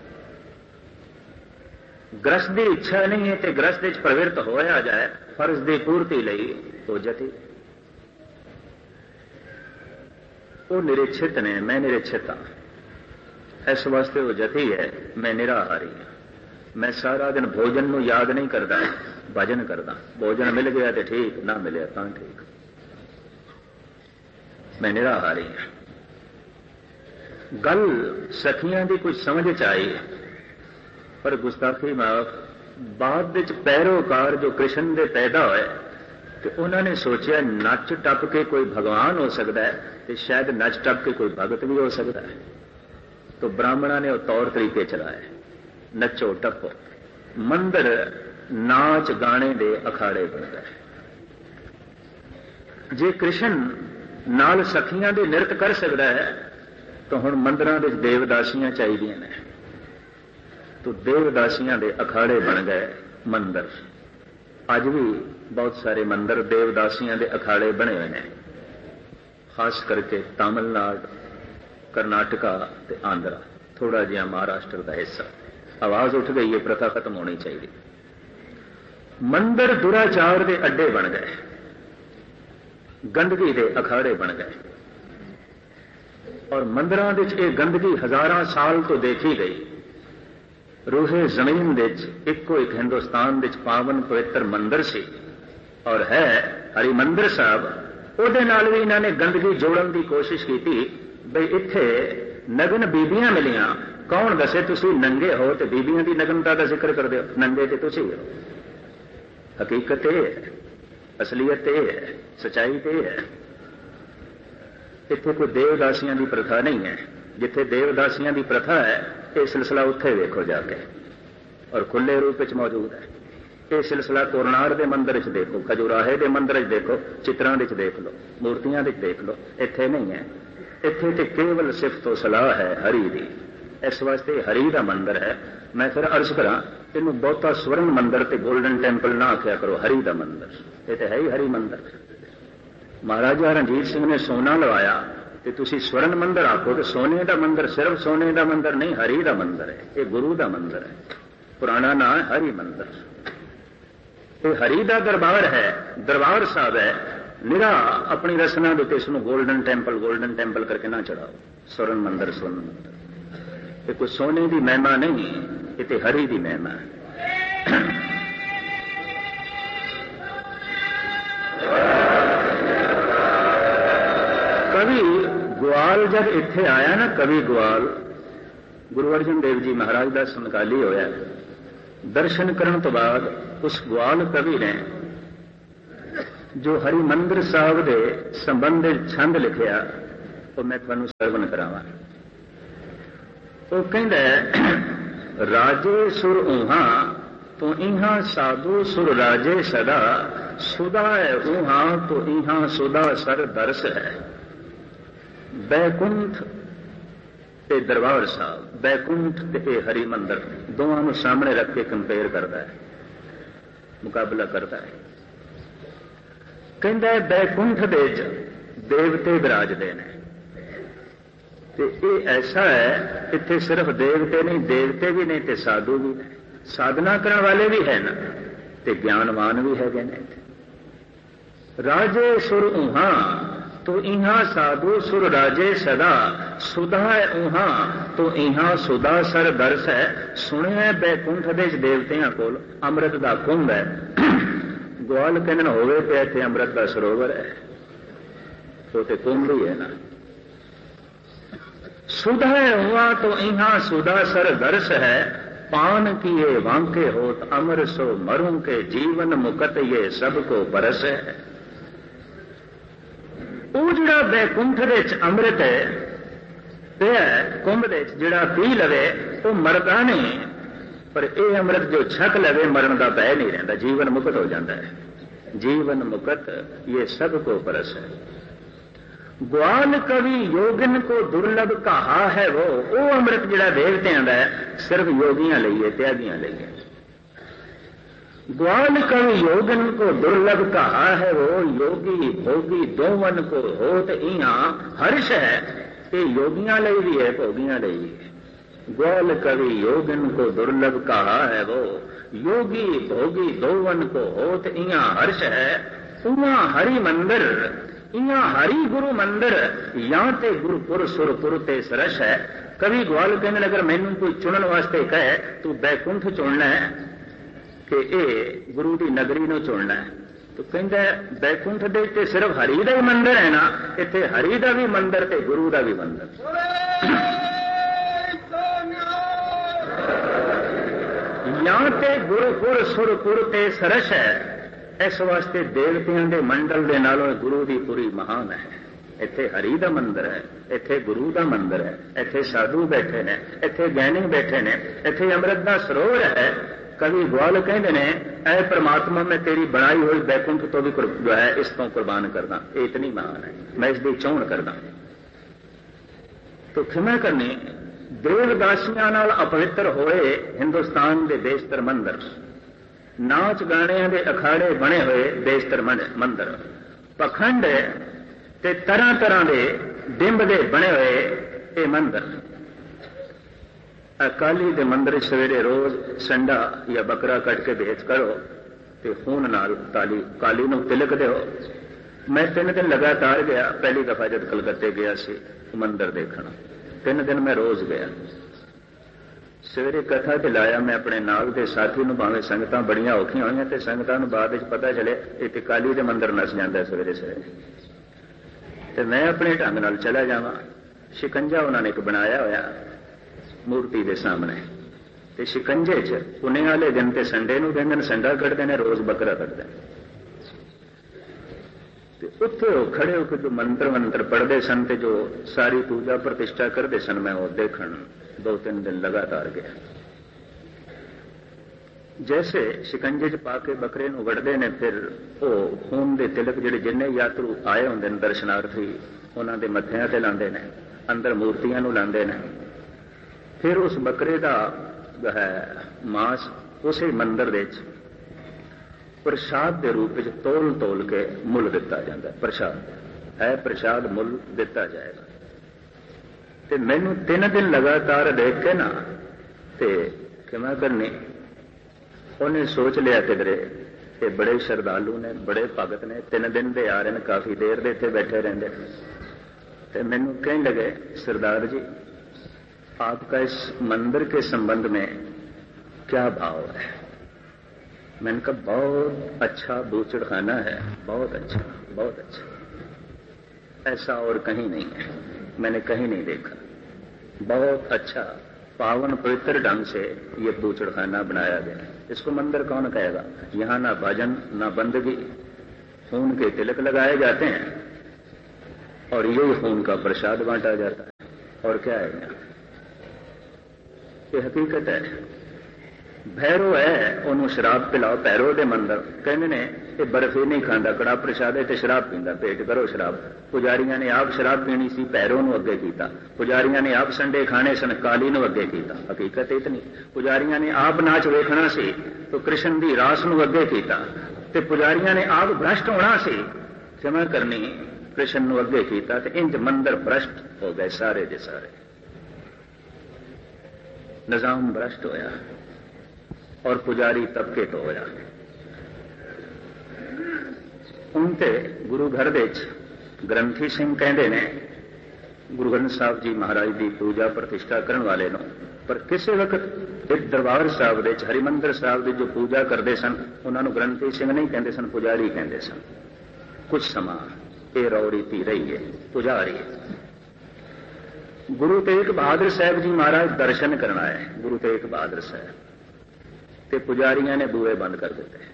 ग्रस्त की इच्छा नहीं है ते ग्रस्त विच प्रवृत्त होया जाए फर्ज की पूर्ति लई तो जति। वो निरीक्षित ने, मैं निरीक्षित हाँ, इस वास्ते वो जति है, मैं निराहारी हाँ। मैं सारा दिन भोजन को याद नहीं करता, भजन करता। भोजन मिल गया तो ठीक, ना मिले तो ठीक, मैं निराहारी हाँ। गल सखियां की कुछ समझ च आई, पर गुस्ताखी माफ बाद विच पैरोकार जो कृष्ण दे पैदा होए तो उन्होंने सोचा नच टप के कोई भगवान हो सकता है, तो शायद नच टप के कोई भगत भी हो सकता है। तो ब्राह्मणा ने तौर तरीके चलाए, नचो टपो, मंदिर नाच गाने दे अखाड़े बन गए। जे कृष्ण नाल सखियां दे नृत्य कर सकता है तो हुण मंदिरां दे देवदासियां चाहिदियां ने। तो देवदासियां दे अखाड़े बन गए मंदिर। अज भी बहुत सारे मंदिर देवदासियां दे अखाड़े बने हुए हैं, खास करके तमिलनाडु, कर्नाटका ते आंध्रा, थोड़ा जिहा महाराष्ट्र का हिस्सा। आवाज उठ गई है, प्रथा खत्म होनी चाहिए। मंदिर दुराचार के अड्डे बन गए, गंदगी के अखाड़े बन गए, और मंदिरां विच ये गंदगी हजारां साल तो देखी गई। रूहे जमीन विच इको एक हिंदुस्तान विच पावन पवित्र मंदिर सी और है हरिमंदिर साहब। ਉਹਦੇ ਨਾਲ भी इन्होंने गंदगी जोड़न की कोशिश की बई इत्थे नगन बीबियां मिलियां। कौन दसे तुसी नंगे हो तो बीबियां की नगनता का जिक्र कर दो, नंगे तो तुसी हो। हकीकत यह है, असलीयत यह है, सच्चाई तो यह है। इत्थे कोई देवदासियां की प्रथा नहीं है। जिथे देवदासियां की प्रथा है यह सिलसिला उत्थे देखो जाके, और खुले रूप में मौजूद है। यह सिलसिला कोरनार के मंदिर च देखो, खजुराहे के मंदिर च देखो, चित्रां विच देख लो, मूर्तियां विच देख लो। इत्थे नहीं है। इत्थे तो केवल सिफत तो सलाह है हरि दी। इस वास्ते हरि का मंदिर है। मैं फिर अर्ज करा, इनू बहुता स्वर्ण मंदिर ते गोल्डन टैंपल ना आख्या करो, हरि का मंदिर। ये तो है ही हरि मंदिर। महाराजा रणजीत सिंह ने सोना लवाया तो तुसी स्वर्ण मंदिर आखो, तो सोने का मंदिर सिर्फ सोने का मंदिर नहीं, हरि का मंदिर है। ये गुरु का मंदिर है, पुराना नाम है हरि मंदिर। ये हरि का दरबार है, दरबार साहब है। निरा अपनी रसना देते इसको गोल्डन टेंपल करके ना चढ़ाओ। स्वर्ण मंदिर ये कोई सोने की महिमा नहीं, ये तो हरि की महिमा है। कवि ग्वाल जब इत्थे आया ना, कवि ग्वाल गुरु अर्जन देव जी महाराज का समकाली होया। दर्शन करने तो बाद उस ग्वाल कवि ने जो हरिमंदिर साहब के संबंध छंद लिखिया, ਉਹ ਮੈਂ ਤੁਹਾਨੂੰ ਸਰਵਣ ਕਰਾਵਾਂ। ਉਹ ਕਹਿੰਦਾ ਰਾਜੇ ਸੁਰ ਊਹਾਂ तो इहाँ साधु सुर राजे सदा सुदा है ऊहाँ तो इहाँ सुदा सर दर्श है। बैकुंठ ते दरबार साहब, बैकुंठ ते हरि मंदिर दोवां नूं सामने रख के कंपेयर करता है, मुकाबला करता है। कहंदा है बैकुंठ दे च देवते विराजदे ने ते ये ऐसा है इत्थे सिर्फ देवते नहीं, देवते भी ने ते साधु भी ने, साधना करने वाले भी है ना ते ज्ञानवान भी है ने। राजे सुर ऊहा तो इहा साधु सुर राजे सदा सुधा है ऊहा तो इहा सुधा सर दर्श है। सुनिया बैकुंठ दे देवतियां कोल अमृत दा कुंभ है, ग्वाल कहन होवे ते इत्थे अमृत दा सरोवर है, तो ते कुंभ ही है ना। सुधा है ऊहा तो इहा सुधा सर दर्श है। पान किए वांके होत अमर सो मरूं के जीवन मुकत ये सबको बरस है। वो जिहड़ा बैकुंठ दे च अमृत है पिया कुंभ दे च जिहड़ा पी लवे वो मरदा नहीं, पर यह अमृत जो छक लवे मरण का भय नहीं रहिंदा, जीवन मुकत हो जाता है। जीवन मुकत ये सबको बरस है। ग्वाल कवि योगिन को दुर्लभ कहा है वो अमृत जिहड़ा देवतियां दा है सिर्फ योगियां लईए त्यागियां लईए। ग्वाल कवि योगिन को दुर्लभ कहा है वो योगी भोगी दोवन को होत इहां हर्ष है। ये योगियां लई भी है भोगियां लई भी है। ग्वाल कवि योगिन को दुर्लभ कहा है वो योगी भोगी दोवन को होत इहां हर्ष है। उहां हरि मंदिर इहाँ हरि गुरु मंदिर या ते गुरुपुर सुरपुर ते सरस है। कवि ग्वाल कहने अगर मैनू कोई चुनन वास्ते कहे तू बैकुंठ चुनना है कि ये गुरु की नगरी नूं चुनना है, तो कहता बैकुंठ दे ते सिर्फ हरि का ही मंदिर है ना, इत्थे हरि का भी मंदिर ते गुरु का भी मंदिर। या ते गुरुपुर सुरपुर ते सरस है। इस वास्ते देवतियों के मंडल के नालों गुरु की पूरी महान है। इत्थे हरि का मंदिर है, इत्थे गुरु का मंदिर है, इत्थे साधु बैठे ने, इत्थे ज्ञानी बैठे ने, इत्थे अमृत का सरोवर है। कवि ग्वाल कहते ने ऐ परमात्मा मैं तेरी बनाई हुई बैकुंठ तो भी जो है इस तो कुर्बान करना, इतनी महान है, मैं इसकी चोण करना। तो खिमा करनी देवदासियां नाल अपवित्र होए हिंदुस्तान के बेशतर मंदिर, नाच गाणियां दे अखाड़े बने हुए बेशतर मंदिर, पखंड ते तरह तरह के डिंब दे बने हुए ये मंदिर। अकाली दे मंदिर सवेरे रोज संडा या बकरा कट के भेज करो ते खून नाल काली नूं तिलक दो। मैं 3 दिन लगातार गया, पहली दफा जब कलकत्ते गया सी मंदिर देखना, 3 दिन मैं रोज गया। सवेरे कथा ते लाया मैं अपने नाल के साथी नूं, भावें संगतां बड़ियां औखियां होईयां ते संगतां नूं बाद विच पता चले इत्थे काली दे मंदिर नस जांदा सवेरे सवेरे, ते मैं अपने ढंग नाल चला जावां। शिकंजा उन्होंने एक बनाया होया मूर्ति के सामने, ते शिकंजे च पुणे वाले दिन ते संडे नूं दिन संडा कटदे ने, रोज बकरा कटदे ने। उत्थे खड़े होकर जो मंत्र पढ़ते सन ते जो सारी पूजा प्रतिष्ठा करते सन, मैं वो देखण 2-3 दिन लगातार गया। जैसे शिकंजे च पा के बकरे नूं वड़दे ने, फिर वो खून दे तिलक जिहड़े जिन्ने यात्रु आए होंदे ने दर्शनार्थी उन्हां दे मत्थिआं ते लांदे ने, अंदर मूर्तियां नूं लांदे ने। फिर उस बकरे दा है मांस उसे मंदिर दे विच प्रसाद के रूप में तोल तोल के मुल दिता जाता है। प्रसाद है, प्रसाद मुल दिता जाएगा। ते मैनू 3 दिन लगातार देख के ना ते क्षमा करनी, उन्हें सोच लिया किधरे ये बड़े श्रद्धालु ने, बड़े भगत ने, 3 दिन दे आ रहे हैं, काफी देर दे इत्थे बैठे रहंदे। ते मैनू कहने लगे सरदार जी आपका इस मंदिर के संबंध में क्या भाव है? मैंने कहा बहुत अच्छा बूचड़खाना है, बहुत अच्छा, बहुत अच्छा, ऐसा और कहीं नहीं है, मैंने कहीं नहीं देखा। बहुत अच्छा पावन पवित्र ढंग से ये बूचड़खाना बनाया गया। इसको मंदिर कौन कहेगा? यहाँ ना भजन ना बंदगी, खून के तिलक लगाए जाते हैं, और यही खून का प्रसाद बांटा जाता है। और क्या है यहाँ? ये हकीकत है। भैरो है, उन्होंने शराब पिलाओ, भैरो के मंदिर कहते ने ये बर्फी नहीं खाता, कड़ा प्रसाद है, शराब पींदा, पेट करो शराब। पुजारियों ने आप शराब पीनी सी, भैरो नूं अगे कीता। पुजारियों ने आप संडे खाने सन, काली नूं अगे कीता। हकीकत इतनी। पुजारियों ने आप नाच वेखना सी तो कृष्ण दी रास नूं अगे कीता। ते पुजारियों ने आप भ्रष्ट होना सी, क्षमा करनी, कृष्ण नूं अगे कीता। ते इंज मंदिर भ्रष्ट हो गए सारे दे सारे। निजाम भ्रष्ट होया और पुजारी तबके तो होया। उनते गुरु घर दे ग्रंथी सिंह कहते ने गुरु ग्रंथ साहब जी महाराज की पूजा प्रतिष्ठा करने वाले नो, पर किसी वक्त एक दरबार साहब दे हरिमंदिर साहब की जो पूजा करते सन उन्होंने ग्रंथी सिंह नहीं कहते सन, पुजारी कहते सन। कुछ समा ये रौ रीति रही है, पुजारी। गुरु तेग बहादुर साहब जी महाराज दर्शन करना है, गुरु तेग बहादुर साहब ते पुजारियों ने बूहे बंद कर दिते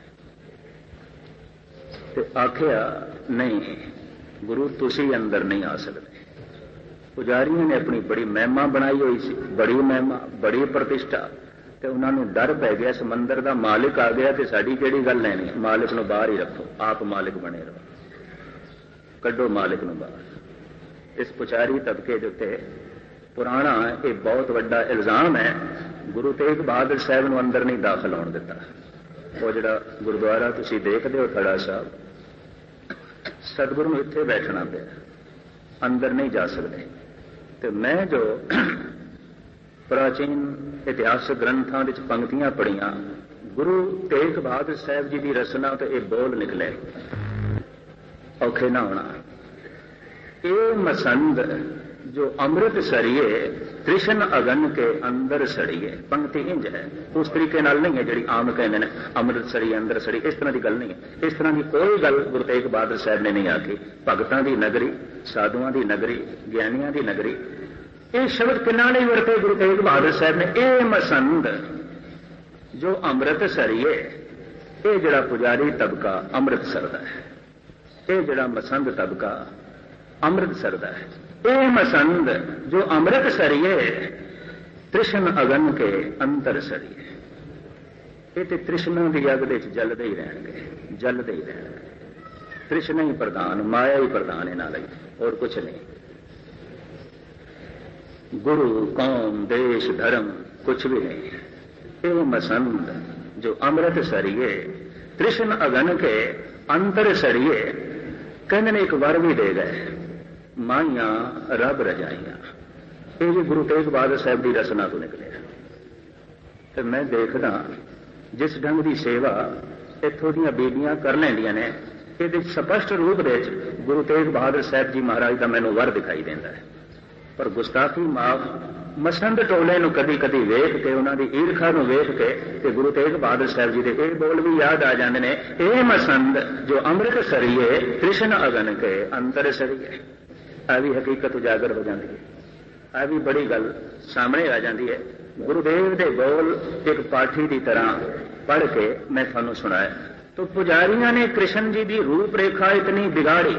ते आखिया नहीं गुरु तुसी अंदर नहीं आ सकते। पुजारियों ने अपनी बड़ी महिमा बनाई हुई सी, बड़ी महिमा, बड़ी प्रतिष्ठा, ते उन्होंने डर पै गया इस मंदिर का मालिक आ गया ते साडी किहड़ी गल लैनी, मालिक नूं बाहर ही रखो, आप मालिक बने रहो, कड्डो मालिक नूं बाहर। इस पुजारी तबके के उत्ते पुराना ये बहुत वड्डा इल्जाम है, गुरु तेग बहादुर साहब नूं अंदर नहीं दाखिल होण दिता। वो जिहड़ा गुरुद्वारा तुसीं देखदे हो थड़ा साहब, सतगुरु नूं इत्थे बैठना पिया, अंदर नहीं जा सकते। तो मैं जो प्राचीन इतिहासक ग्रंथां विच पंक्तियां पढ़ियां, गुरु तेग बहादुर साहब जी की रचना तो ये बोल निकले, औखे ना होना। ये मसंद जो अमृत सरिये कृष्ण अगन के अंदर सड़िए, पंक्ति इंज है, उस तरीके नाल नहीं है जी आम कहते हैं अमृत सड़िए अंदर सड़ी, इस तरह की गल नहीं है। इस तरह की कोई गल गुरु तेग बहादुर साहब ने नहीं आखी। भगतां की नगरी, साधुआं की नगरी, ज्ञानियां की नगरी, ये शब्द किन्ना नहीं वरते गुरु तेग बहादुर साहब ने। ये मसंद जो अमृत सरिए, ये जड़ा पुजारी तबका अमृत सरदा है, ये जड़ा मसंद तबका अमृत सरदा है। ये मसंद जो अमृत सरिए तृष्ण अगन के अंतर सरिए, ये तो तृष्णा की अग दे जलते ही रहेंगे, जलते ही रहेंगे। तृष्णा ही प्रधान, माया ही प्रधान इन्हां लई, और कुछ नहीं। गुरु कौम देश धर्म कुछ भी नहीं है। ये मसंद जो अमृत सरिए तृष्ण अगन के अंतर सरिए, कहने ने एक वर भी दे गए, माइया रब रजाइया। ये भी गुरु तेग बहादुर साहब की रचना तो निकले। तो मैं देखदा जिस ढंग की सेवा इत्थों दी बीबियां कर लैंदियां ने, ये स्पष्ट रूप दे गुरु तेग बहादुर साहब जी महाराज का मैनूं वर दिखाई देता है। पर गुस्ताखी माफ, मसंद टोले नूं कदी कदी वेख के, उन्होंने ईरखा नूं वेख के ते गुरु तेग बहादुर साहब जी के ये बोल भी याद आ जाते हैं, ये मसंद जो अमृत सरिए कृष्ण अगन के अंतर सरिए। आ भी हकीकत उजागर हो जाती है, आ भी बड़ी गल सामने आ जाती है। गुरुदेव के बोल एक पाठी की तरह पढ़ के मैं थानू सुनाया। तो पुजारियों ने कृष्ण जी की रूपरेखा इतनी बिगाड़ी,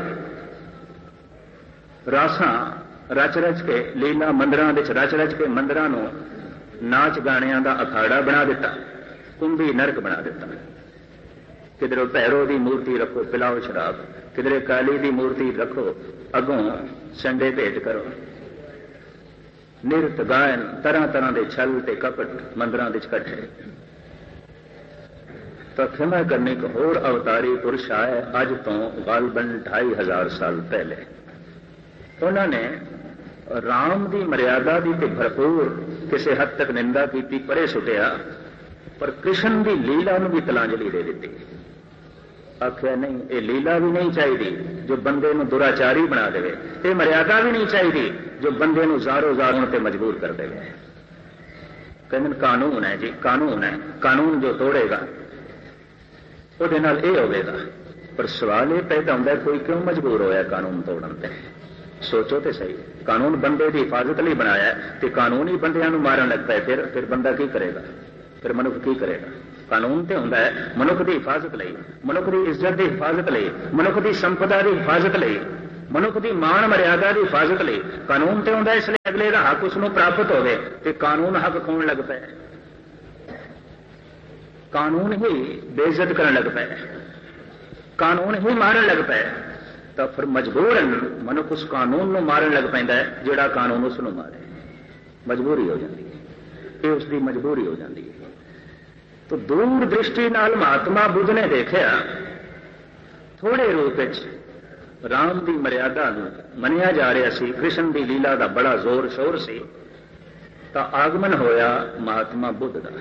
रासां रच रच के, लीला मंदिरां विच रच रच के मंदिरां नूं नाच गाणियां दा अखाड़ा बना दिता, कुंभी नरक बना दिता। किधरों भैरो की मूर्ति रखो, पिलाओ शराब, किधरे काली की मूर्ति रखो, अगों संडे भेंट करो, निरत गायन, तरह तरह के छल ते कपट मंदिरां विच इकट्ठे। तो क्षमा करने एक होर अवतारी पुरुष आए अज तो गालबन 2500 साल पहले। उन्होंने राम की मर्यादा की भरपूर किसी हद तक निंदा की, परे सुटिया, पर कृष्ण की लीला नूं भी तलांजलि दे दी। आख्या नहीं, ये लीला भी नहीं चाहिए जो बंदे नूं दुराचारी बना देवे, ये मर्यादा भी नहीं चाहिए जो बंदे नूं ज़ारो ज़ार होण ते मजबूर कर देवे। कहंदे कानून है जी, कानून है, कानून जो तोड़ेगा उहदे नाल इह होवेगा। पर सवाल ये पैदा होंदा कोई क्यों मजबूर होया कानून तोड़न ते? सोचो तो सही, कानून बंदे की हिफाजत लिए बनाया तो कानून ही बंदियां नूं मारन लग पाए, फिर बंदा की करेगा? फिर मनुख की करेगा? कानून तो होंदा है मनुख की हिफाजत लई, मनुख की इज्जत की हिफाजत लई, मनुख की संपदा की हिफाजत लई। मनुख की मान मर्यादा की हिफाजत लिए कानून तो आउंदा इसलिए अगले का हक उसनूं प्राप्त होवे कि कानून हक खोण लग पे, कानून ही बेइज्जत करन लग पे, कानून ही मारन लग पे, तो फिर मजबूरन मनुख उस कानून नूं मारन लग पैंदा है जिहड़ा कानून उसनूं मारे। मजबूरी हो जाती है, ये उसकी मजबूरी हो जाती है। तो दूर दृष्टि नाल महात्मा बुद्ध ने देखा थोड़े रूप राम की मर्यादा मनिया जा रहा सी, कृष्ण की लीला का बड़ा जोर शोर सी, तो आगमन होया महात्मा बुद्ध का।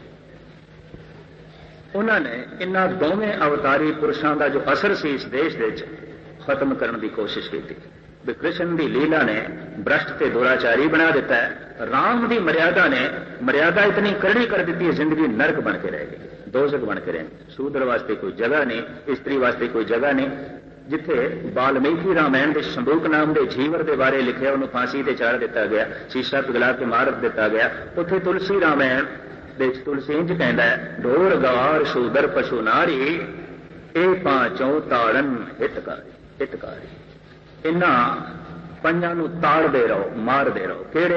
उन्होंने इन्हां दोवें अवतारी पुरुषों का जो असर सी इस देश दे खत्म करने की कोशिश की थी। कृष्ण की लीला ने भ्रष्ट ते दुराचारी बना दिता है, राम की मर्यादा ने मर्यादा इतनी करड़ी कर दी है, जिंदगी नरक बन के रह गई, दोजख बन के रह गई। शूद्र वास्ते कोई जगह नहीं, स्त्री वास्ते कोई जगह नहीं। जिथे वाल्मीकि रामायण के शंबूक नाम के जीवर के बारे लिखा उन्होंने फांसी ते चाड़ दिता गया, शीशा पिघला के मार दिता गया। उत्थे तुलसी रामायण तुलसी इंज कहता है, ढोर गवार शूदर पशु नारी ए पांचों ताड़न हितकारी। इन्हां पंजां नूं ताड़दे रहो, मारदे रहो। किहड़े?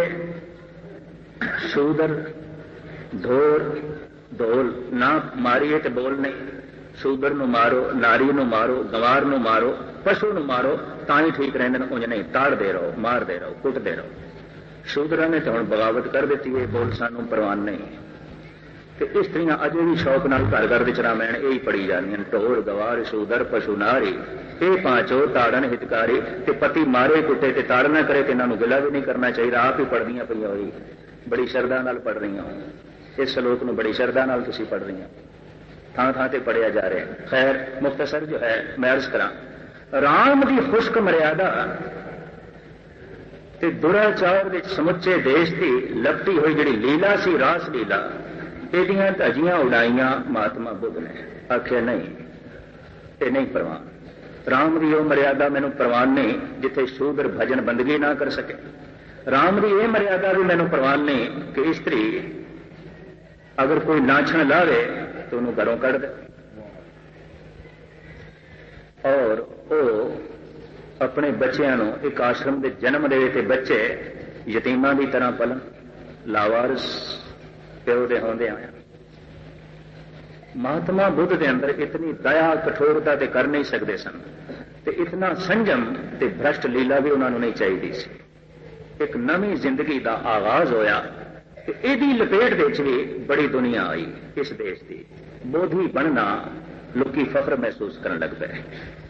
शूदर, ढोर, ढोल ना मारिए तो बोल नहीं, शूदर नूं मारो, नारी नूं मारो, गवार नूं मारो, पशु नूं मारो, तां ही ठीक रहिंदे ने, उंज नहीं। ताड़दे रहो, मारदे रहो, कुटदे रहो। शूदरां ने तो हुण बगावत कर दी है, बोल सानूं परवान नहीं। तो स्त्रियां अजे भी शौक नाल घर विच रामायण यही पढ़ी जांदियां, ढोर गवार शूदर पशु नारी ये पांचों ताड़न हितकारी। ते पति मारे कुटे ते ताड़ ना करे, इन्हां नूं गिला भी नहीं करना चाहिए। आप ही पढ़दियां पईयां होई, बड़ी शरदा नाल पढ़ रही हो, इस श्लोक नूं बड़ी शरदा नाल तुसीं पढ़ रही हो, थां थां ते पढ़िया जा रहा है। खैर मुख्तसर जो है मैं अर्ज करा, राम की खुश्क मर्यादा ते दुराचार विच समुचे देश की लपटी हुई जिहड़ी लीला सी, रास लीला, ਇਹਦੀਆਂ ਧਜੀਆਂ ਉਡਾਈਆਂ महात्मा बुद्ध ने। आखिया नहीं, ये नहीं परवान। राम की वो मर्यादा मैनू परवान नहीं जिथे शूद्र भजन बंदगी ना कर सके। राम की यह मर्यादा भी मैनू परवान नहीं कि स्त्री अगर कोई नाछण लावे तो उन्होंने घरों कढ़ दे, और वो अपने बच्चों को एक आश्रम के जन्म दे ते बच्चे यतीमां की तरह पलन, लावारिस प्यो दे होंदे आया। महात्मा बुद्ध के अंदर इतनी दया कठोरता ते कर नहीं सकते सन, ते इतना संयम ते भ्रष्ट लीला भी उन्होंने नहीं चाहिए सी। एक नवी जिंदगी का आगाज होया, इहदी लपेट विच भी बड़ी दुनिया आई इस देश की। बोधी बनना लोकी फख्र महसूस करने लग पे,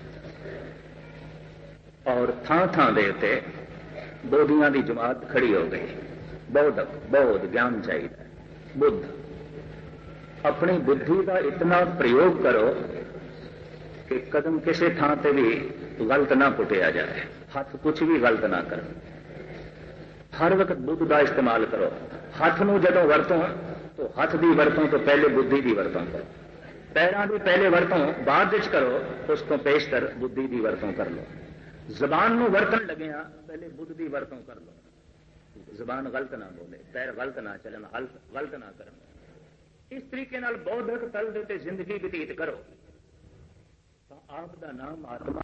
और थां थां दे उत्ते बोधियां की जमात खड़ी हो गई। बौद्ध ज्ञान चाहिए। बुद्ध अपनी बुद्धि का इतना प्रयोग करो कि कदम किसी थां ते भी गलत ना पुटिया जाए, हाथ कुछ भी गलत ना कर। हर वक्त बुद्ध का इस्तेमाल करो। हाथ नूं जदों वरतों तो हाथ की वरतों तो पहले बुद्धि की वरतों करो, पैरों की पहले वरतों बाद विच करो, उस तो पेशतर बुद्धि की वरतों कर लो। जबान नूं वरतन लगिया पहले बुद्ध की वरतों कर लो। जबान गलत ना बोले, पैर गलत ना चलन, हल गलत ना करन। इस तरीके नाल बौद्धिक तल दे ते जिंदगी व्यतीत करो तो आपका नाम आत्मा।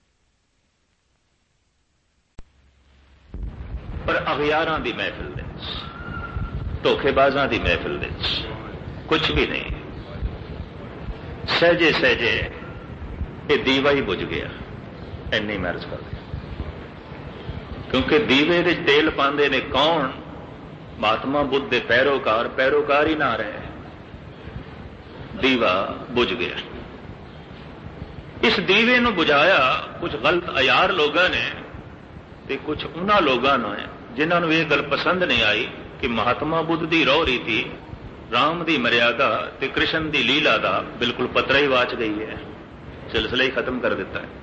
पर अगियारां दी महफिल दे विच, धोखेबाजां दी महफिल दे विच कुछ भी नहीं। सहजे सहजे ये दीवा ही बुझ गया, इन्नी मर्ज कर। क्योंकि दीवे दे तेल पांदे ने कौन? महात्मा बुद्ध के पैरोकार, पैरोकार ही ना रहे, दीवा बुझ गया। इस दीवे नूं बुझाया कुछ गलत अयार लोगों ने, ते कुछ उन्हां लोगों ने जिन्होंने यह गल पसंद नहीं आई कि महात्मा बुद्ध की रौह रीति, राम की मर्यादा ते कृष्ण की लीला का बिल्कुल पतरा ही वाच गई है, सिलसिला ही खत्म कर दिता है।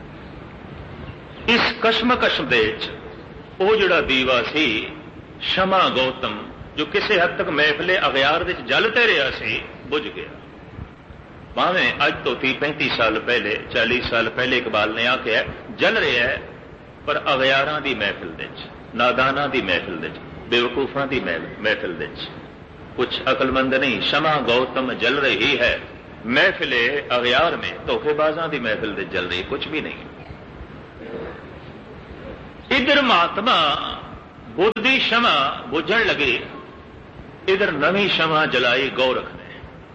इस कशमकश दे वो जिहड़ा दीवा सी शमा गौतम, जो किसी हद तक महफिले अगियार विच जलते रहा सी, बुझ गया। भावें अज तो 30-35 साल पहले, 40 साल पहले इकबाल ने आख्या जल रहा है, पर अगियारां दी महफिल विच, नादानां दी महफिल विच, बेवकूफां दी महफिल विच कुछ अकलमंद नहीं। शमा गौतम जल रही है महफिले अगियार में, धोखेबाजां दी महफिल विच जल रही, कुछ भी नहीं। इधर महात्मा बुद्ध की क्षमा बुझण लगे, इधर नवी क्षमा जलाई गोरख ने।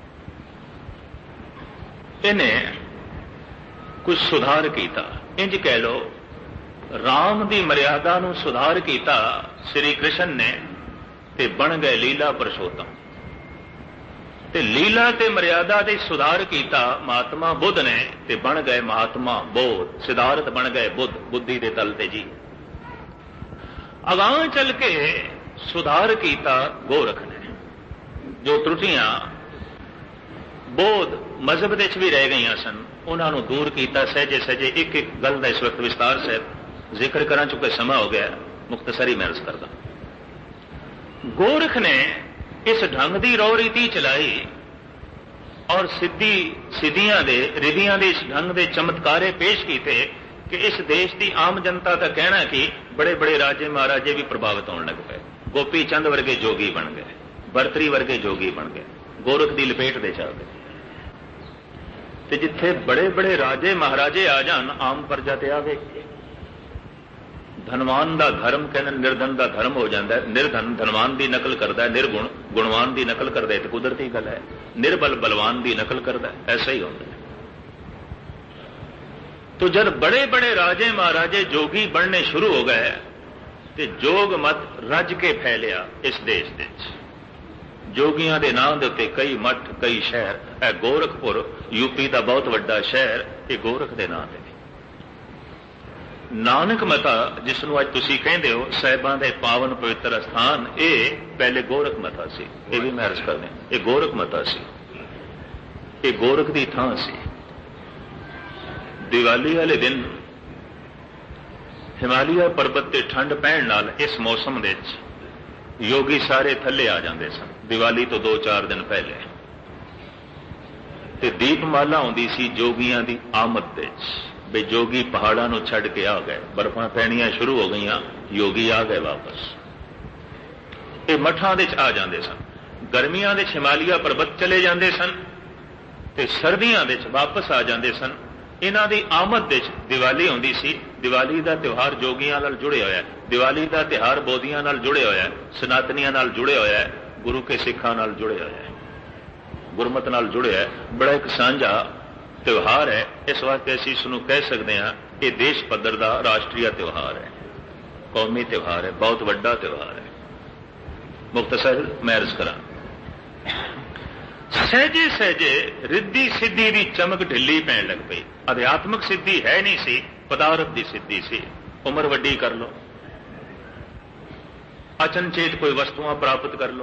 इन्हें कुछ सुधार किया, इंज कह लो राम की मर्यादा नूं सुधार किया श्री कृष्ण ने, ते बन गए लीला पुरुषोत्तम। ते लीला ते मर्यादा दे सुधार किया महात्मा बुद्ध ने, ते बन गए महात्मा बोध, सिद्धार्थ बन गए बुद्ध, बुद्धि के तल ते जी। अगां चल के सुधार किया गोरख ने, जो त्रुटियां बोध मजहब दे भी रह गई सन उन्होंने दूर किया सहजे सहजे। एक एक गल का इस वक्त विस्तार से जिक्र करा, चुके समा हो गया, मुख्तसरी मैं अर्ज करदा। गोरख ने इस ढंग की रौ रीति चलाई और सिद्धियां दे रिधियां दे इस ढंग के चमत्कारे पेश किए कि इस देश की आम जनता का कहना कि बड़े बड़े राजे महाराजे भी प्रभावित होने लग पे। गोपी चंद वर्गे जोगी बन गए, बरतरी वर्गे जोगी बन गए, गोरख की लपेट दे जा गए। ते जिथे बड़े बड़े राजे महाराजे आ जान आम प्रजा ते आवे। धनवान का धर्म कहने निर्धन का धर्म हो जाता है। निर्धन धनवान की नकल करता है, निर्गुण गुणवान की नकल करता है, तो कुदरती गल है। निर्बल बलवान की नकल करता है, ऐसा ही होता है। तो जब बड़े बड़े राजे महाराजे जोगी बनने शुरू हो गए तो जोग मत रज के फैलिया इस देश के। जोगियां दे नाम दे उत्ते कई मठ कई शहर, है गोरखपुर यूपी का बहुत वड्डा शहर, ये गोरख के नाम है। नानक मता जिसनों अज तुसी कहंदे हो साहिबां दे पावन पवित्र स्थान, ये पहले गोरख मता सी। ये भी मैं अर्ज कर दें, ये गोरख मता सी, ये गोरख की थां सी। दिवाली वाले दिन हिमालय पर्वत ते ठंड पैण नाल इस मौसम दे योगी सारे थले आ जाते सन। दिवाली तो 2-4 दिन पहले ते दीपमाला आउंदी सी जोगियां दी आमद दे बे जोगी पहाड़ां नूं छड्ड के आ गए, बर्फां पैणियां शुरू हो गईयां, योगी आ गए वापस। ये मठां दे आ जाते सन। गर्मियां दे हिमालय पर्वत चले जाते सन ते सर्दियां दे वापस आ जाते सन। इन्हां दी आमद दे दिवाली आउंदी सी। दिवाली का त्यौहार जोगियां नाल जुड़े होया है, दिवाली का त्यौहार बोधियां नाल जुड़े होया है, सनातनियां नाल जुड़े होया है, गुरु के सिखां नाल जुड़े होया है, गुरमत नाल जुड़े है। बड़ा एक सांझा त्यौहार है। इस वास्ते असीं इसनूं कह सकते हैं ये देश पद्धर का राष्ट्रीय त्यौहार है, कौमी त्यौहार है, बहुत वड्डा त्यौहार है। मुख्तसर मैं अर्ज करा, सहजे सहजे रिद्धि सिद्धि की चमक ढिली पैण लग पई। अध्यात्मक सिद्धि है नहीं सी, पदार्थ की सिद्धि सी। उम्र वड्डी कर लो, अचनचेत कोई वस्तुआं प्राप्त कर लो,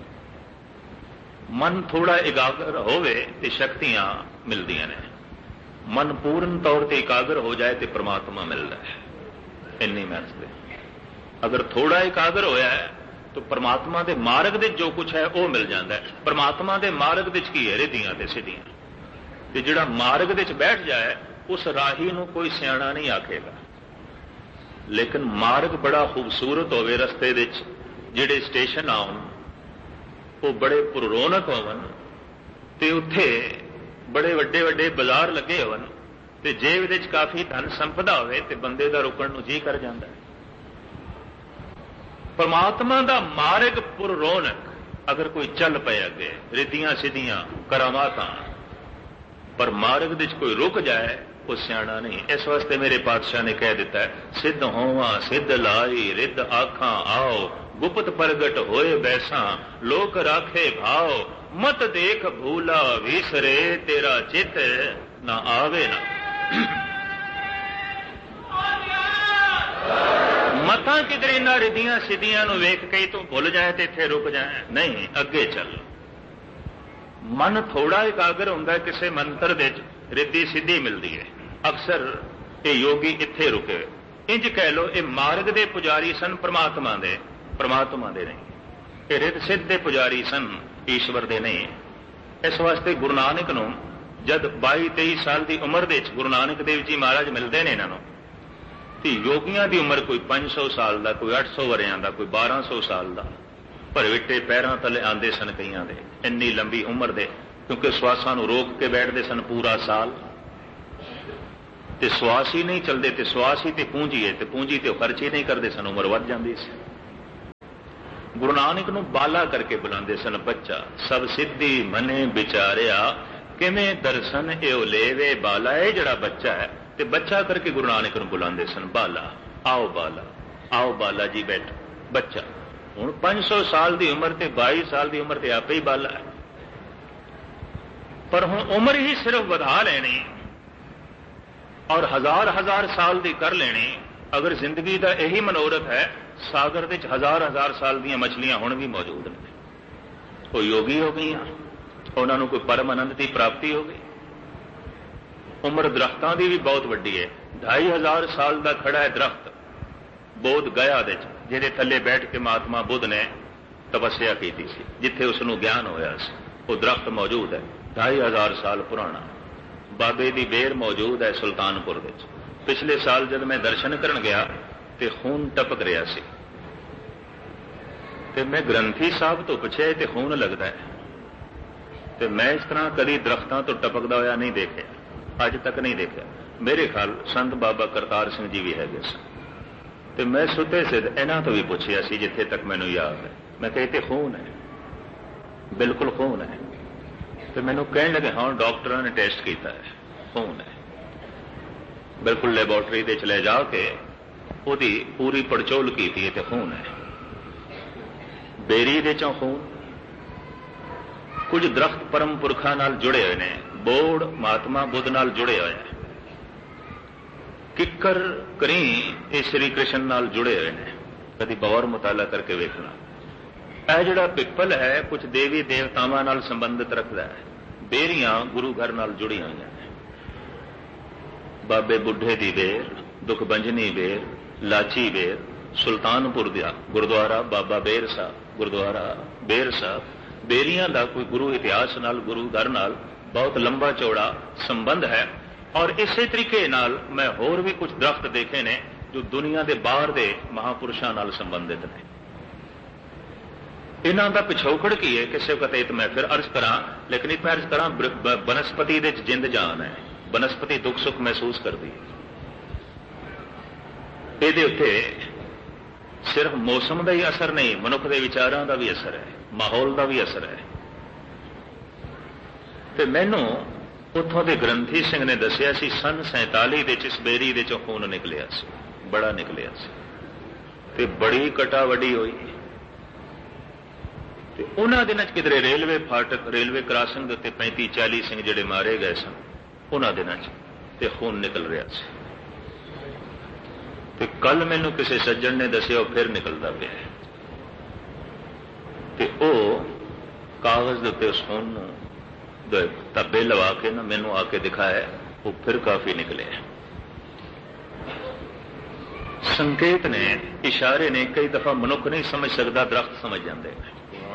मन थोड़ा एकाग्र होवे ते शक्तियां मिलदियां ने। मन पूर्ण तौर पर एकाग्र हो जाए तो परमात्मा मिलता है। इन्नी महत्व। अगर थोड़ा एकाग्र होया है तो परमात्मा के मार्ग दे जो कुछ है वह मिल जाता है। परमात्मा के मार्ग दे की है रिधियां ते सिद्धियां, ते जिहड़ा मार्ग दे बैठ जाए उस राही नूं कोई सियाणा नहीं आखेगा। लेकिन मार्ग बड़ा खूबसूरत होवे, रस्ते दे जिहड़े स्टेशन आउन वो बड़े पुररौनक होवन, ते उत्थे बड़े वड्डे वड्डे बाजार लगे होवन, ते जेब दे काफी धन संपदा होवे ते बंदे दा रुकण नूं जी कर जांदा है। परमात्मा दा मार्ग पुररौनक अगर कोई चल पे अगे, रिधियां सिद्धियां करामातां, पर मार्ग दे कोई रुक जाए वो सियाणा नहीं। इस वास्ते मेरे पातशाह ने कह दिता है, सिद्ध होवा सिद्ध लाई रिद्ध आखां आओ, गुप्त प्रगट होए बैसा लोक राखे भाव, मत देख भूला विसरे तेरा चित ना आवे ना। मतां किधर इन्हां रिधियां सिद्धियां नूं वेख के तू भुल जाए तो इत्थे रुक जाए, नहीं अगे चल। मन थोड़ा एकाग्र हुंदा किसी मंत्र दे रिद्धि सिद्धि मिलती है। अक्सर ये योगी इत्थे रुके। इंज कह लो ये मार्ग दे पुजारी सन, परमात्मा दे नहीं। ये रिद्ध सिद्ध दे पुजारी सन, ईश्वर दे नहीं। इस वास्ते गुरु नानक नूं जद 22-23 साल की उम्र दे गुरु नानक देव जी महाराज मिलते हैं इन्हों तो योगियां की उम्र कोई 500 साल का, कोई 800 वरियां का, कोई 1200 साल का। भरविटे पैरों तले आते सन कईयां दे, इन्नी लंबी उम्र दे, क्योंकि श्वासां नूं रोक के बैठते सन पूरा साल। ਤੇ ਸਵਾਸ ਹੀ ਨਹੀਂ ਚੱਲਦੇ, ਤੇ ਸਵਾਸ ਹੀ ਤੇ ਪੂੰਜੀ ਹੈ, ਤੇ ਪੂੰਜੀ ਤੇ ਉਹ ਖਰਚ ਹੀ ਨਹੀਂ ਕਰਦੇ ਸਨ, ਉਮਰ ਵੱਧ ਜਾਂਦੀ ਸੀ। ਗੁਰੂ ਨਾਨਕ ਨੂੰ ਬਾਲਾ ਕਰਕੇ ਬੁਲਾਉਂਦੇ ਸਨ, ਬੱਚਾ। ਸਭ ਸਿੱਧੀ ਮਨੇ ਵਿਚਾਰਿਆ ਕਿਵੇਂ ਦਰਸ਼ਨ ਇਹੋ ਲੇਵੇ ਬਾਲਾ। ਇਹ ਜਿਹੜਾ ਬੱਚਾ ਹੈ, ਤੇ ਬੱਚਾ ਕਰਕੇ ਗੁਰੂ ਨਾਨਕ ਨੂੰ ਬੁਲਾਉਂਦੇ ਸਨ, ਬਾਲਾ, ਆਓ ਬਾਲਾ, ਆਓ ਬਾਲਾ ਜੀ ਬੈਠੋ, ਬੱਚਾ। ਹੁਣ 500 ਸਾਲ ਦੀ ਉਮਰ ਤੇ 22 ਸਾਲ ਦੀ ਉਮਰ ਤੇ ਆਪੇ ਹੀ ਬਾਲਾ ਹੈ, ਪਰ ਹੁਣ ਉਮਰ ਹੀ ਸਿਰਫ ਵਧਾ ਲੈਣੀ ਔਰ ਹਜ਼ਾਰ ਸਾਲ ਦੀ ਕਰ ਲੈਣੀ। ਅਗਰ ਜ਼ਿੰਦਗੀ ਦਾ ਇਹੀ ਮਨੋਰਥ ਹੈ, ਸਾਗਰ ਵਿੱਚ ਹਜ਼ਾਰ ਸਾਲ ਦੀਆਂ ਮਛਲੀਆਂ ਹੁਣ ਵੀ ਮੌਜੂਦ ਨੇ। ਉਹ ਯੋਗੀ ਹੋ ਗਈਆਂ, ਉਹਨਾਂ ਨੂੰ ਕੋਈ ਪਰਮ ਆਨੰਦ ਦੀ ਪ੍ਰਾਪਤੀ ਹੋ ਗਈ। ਉਮਰ ਦਰਖਤਾਂ ਦੀ ਵੀ ਬਹੁਤ ਵੱਡੀ ਹੈ। 2500 ਸਾਲ ਦਾ ਖੜਾ ਹੈ ਦਰਖਤ ਬੋਧ ਗਇਆ ਦੇ ਚ, ਜਿਹਦੇ ਥੱਲੇ ਬੈਠ ਕੇ ਮਹਾਤਮਾ ਬੁੱਧ ਨੇ ਤਪੱਸਿਆ ਕੀਤੀ ਸੀ, ਜਿੱਥੇ ਉਸ ਨੂੰ ਗਿਆਨ ਹੋਇਆ ਸੀ। ਉਹ ਦਰਖਤ ਮੌਜੂਦ ਹੈ 2500 ਸਾਲ ਪੁਰਾਣਾ। ਬਾਬੇ ਦੀ ਬੇਰ ਮੌਜੂਦ ਹੈ ਸੁਲਤਾਨਪੁਰ ਵਿੱਚ। ਪਿਛਲੇ ਸਾਲ ਜਦ ਮੈਂ ਦਰਸ਼ਨ ਕਰਨ ਗਿਆ ਤੇ ਖੂਨ ਟਪਕ ਰਿਹਾ ਸੀ, ਤੇ ਮੈਂ ਗ੍ਰੰਥੀ ਸਾਹਿਬ ਤੋਂ ਪੁੱਛਿਆ ਤੇ ਖੂਨ ਲੱਗਦਾ ਹੈ, ਤੇ ਮੈਂ ਇਸ ਤਰ੍ਹਾਂ ਕਦੀ ਦਰਖਤਾਂ ਤੋਂ ਟਪਕਦਾ ਹੋਇਆ ਨਹੀਂ ਦੇਖਿਆ, ਅੱਜ ਤੱਕ ਨਹੀਂ ਦੇਖਿਆ। ਮੇਰੇ ਖਿਆਲ ਸੰਤ ਬਾਬਾ ਕਰਤਾਰ ਸਿੰਘ ਜੀ ਵੀ ਹੈਗੇ ਸਨ, ਤੇ ਮੈਂ ਸੁੱਤੇ ਸਿੱਧ ਇਹਨਾਂ ਤੋਂ ਵੀ ਪੁੱਛਿਆ ਸੀ, ਜਿੱਥੇ ਤੱਕ ਮੈਨੂੰ ਯਾਦ ਹੈ। ਮੈਂ ਕਿਹਾ ਤੇ ਖੂਨ ਹੈ, ਬਿਲਕੁਲ ਖੂਨ ਹੈ। ਤੇ ਮੈਨੂੰ ਕਹਿਣ ਲੱਗੇ ਹਾਂ ਡਾਕਟਰਾਂ ਨੇ ਟੈਸਟ ਕੀਤਾ ਹੈ, ਖੂਨ ਹੈ। ਬਿਲਕੁਲ ਲੈਬੋਰਟਰੀ ਦੇ ਚ ਲੈ ਜਾ ਕੇ ਉਹਦੀ ਪੂਰੀ ਪੜਚੋਲ ਕੀਤੀ ਤੇ ਖੂਨ ਹੈ। ਬੇਰੀ ਦੇ ਚੋਂ ਖੂਨ। ਕੁਝ ਦਰਖਤ ਪਰਮ ਪੁਰਖਾਂ ਨਾਲ ਜੁੜੇ ਹੋਏ ਨੇ, ਬੋੜ ਮਹਾਤਮਾ ਬੁੱਧ ਨਾਲ ਜੁੜੇ ਹੋਏ ਨੇ, ਕਿੱਕਰ ਕਰੀ ਇਹ ਸ੍ਰੀ ਕ੍ਰਿਸ਼ਨ ਨਾਲ ਜੁੜੇ ਹੋਏ ਨੇ। ਕਦੀ ਬੌਰ ਮੁਤਾਲਾ ਕਰਕੇ ਵੇਖਣਾ। ਇਹ ਜਿਹੜਾ ਪਿੱਪਲ ਹੈ ਕੁਝ ਦੇਵੀ ਦੇਵਤਾਵਾਂ ਨਾਲ ਸੰਬੰਧਿਤ ਰੱਖਦਾ ਹੈ। ਬੇਰੀਆਂ ਗੁਰੂ ਘਰ ਨਾਲ ਜੁੜੀਆਂ ਹੋਈਆਂ ਨੇ। ਬਾਬੇ ਬੁੱਢੇ ਦੀ ਬੇਰ, ਦੁਖਬੰਜਨੀ ਬੇਰ, ਲਾਚੀ ਬੇਰ, ਸੁਲਤਾਨਪੁਰ ਦਾ ਗੁਰਦੁਆਰਾ ਬਾਬਾ ਬੇਰ ਸਾਹਿਬ, ਗੁਰਦੁਆਰਾ ਬੇਰ ਸਾਹਿਬ। ਬੇਰੀਆਂ ਦਾ ਕੋਈ ਗੁਰੂ ਇਤਿਹਾਸ ਨਾਲ, ਗੁਰੂ ਘਰ ਨਾਲ ਬਹੁਤ ਲੰਬਾ ਚੌੜਾ ਸੰਬੰਧ ਹੈ। ਔਰ ਇਸੇ ਤਰੀਕੇ ਨਾਲ ਮੈਂ ਹੋਰ ਵੀ ਕੁਝ ਦਰਖਤ ਦੇਖੇ ਨੇ ਜੋ ਦੁਨੀਆ ਦੇ ਬਾਹਰ ਦੇ ਮਹਾਪੁਰਸ਼ਾਂ ਨਾਲ ਸੰਬੰਧਿਤ ਨੇ। ਇਹਨਾਂ ਦਾ ਪਿਛੋਕੜ ਕੀ ਹੈ ਕਿਸੇ ਵਕਤ ਇਹ ਮੈਂ ਫਿਰ ਅਰਜ਼ ਕਰਾਂ, ਲੇਕਿਨ ਇਹ ਮੈਂ ਅਰਜ਼ ਕਰਾਂ ਬਨਸਪਤੀ ਦੇ ਜਿੰਦ ਜਾਨ ਹੈ। ਬਨਸਪਤੀ ਦੁੱਖ ਸੁੱਖ ਮਹਿਸੂਸ ਕਰਦੀ ਹੈ। ਇਹਦੇ ਉੱਤੇ ਸਿਰਫ ਮੌਸਮ ਦਾ ਹੀ ਅਸਰ ਨਹੀਂ, ਮਨੁੱਖ ਦੇ ਵਿਚਾਰਾਂ ਦਾ ਵੀ ਅਸਰ ਹੈ, ਮਾਹੌਲ ਦਾ ਵੀ ਅਸਰ ਹੈ। ਤੇ ਮੈਨੂੰ ਉੱਥੋਂ ਦੇ ਗ੍ਰੰਥੀ ਸਿੰਘ ਨੇ ਦੱਸਿਆ ਸੀ ਸਨ 47 ਦੇ ਚ ਇਸ ਬੇਰੀ ਦੇ ਚੋਂ ਖੂਨ ਨਿਕਲਿਆ ਸੀ, ਬੜਾ ਨਿਕਲਿਆ ਸੀ, ਤੇ ਬੜੀ ਕਟਾ ਵੱਡੀ ਹੋਈ। ਤੇ ਉਹਨਾਂ ਦਿਨਾਂ ਚ ਕਿਧਰੇ ਰੇਲਵੇ ਫਾਟਕ, ਰੇਲਵੇ ਕ੍ਰਾਸਿੰਗ ਦੇ ਉੱਤੇ 35-40 ਸਿੰਘ ਜਿਹੜੇ ਮਾਰੇ ਗਏ ਸਨ ਉਹਨਾਂ ਦਿਨਾਂ ਚ, ਤੇ ਖੂਨ ਨਿਕਲ ਰਿਹਾ ਸੀ। ਤੇ ਕੱਲ ਮੈਨੂੰ ਕਿਸੇ ਸੱਜਣ ਨੇ ਦੱਸਿਆ ਉਹ ਫਿਰ ਨਿਕਲਦਾ ਪਿਆ, ਤੇ ਉਹ ਕਾਗਜ਼ ਦੇ ਉੱਤੇ ਉਸ ਖੂਨ ਨੂੰ ਧੱਬੇ ਲਵਾ ਕੇ ਨਾ ਮੈਨੂੰ ਆ ਕੇ ਦਿਖਾਇਆ, ਉਹ ਫਿਰ ਕਾਫੀ ਨਿਕਲੇ। ਸੰਕੇਤ ਨੇ, ਇਸ਼ਾਰੇ ਨੇ। ਕਈ ਦਫਾ ਮਨੁੱਖ ਨਹੀਂ ਸਮਝ ਸਕਦਾ, ਦਰਖਤ ਸਮਝ ਜਾਂਦੇ ਨੇ,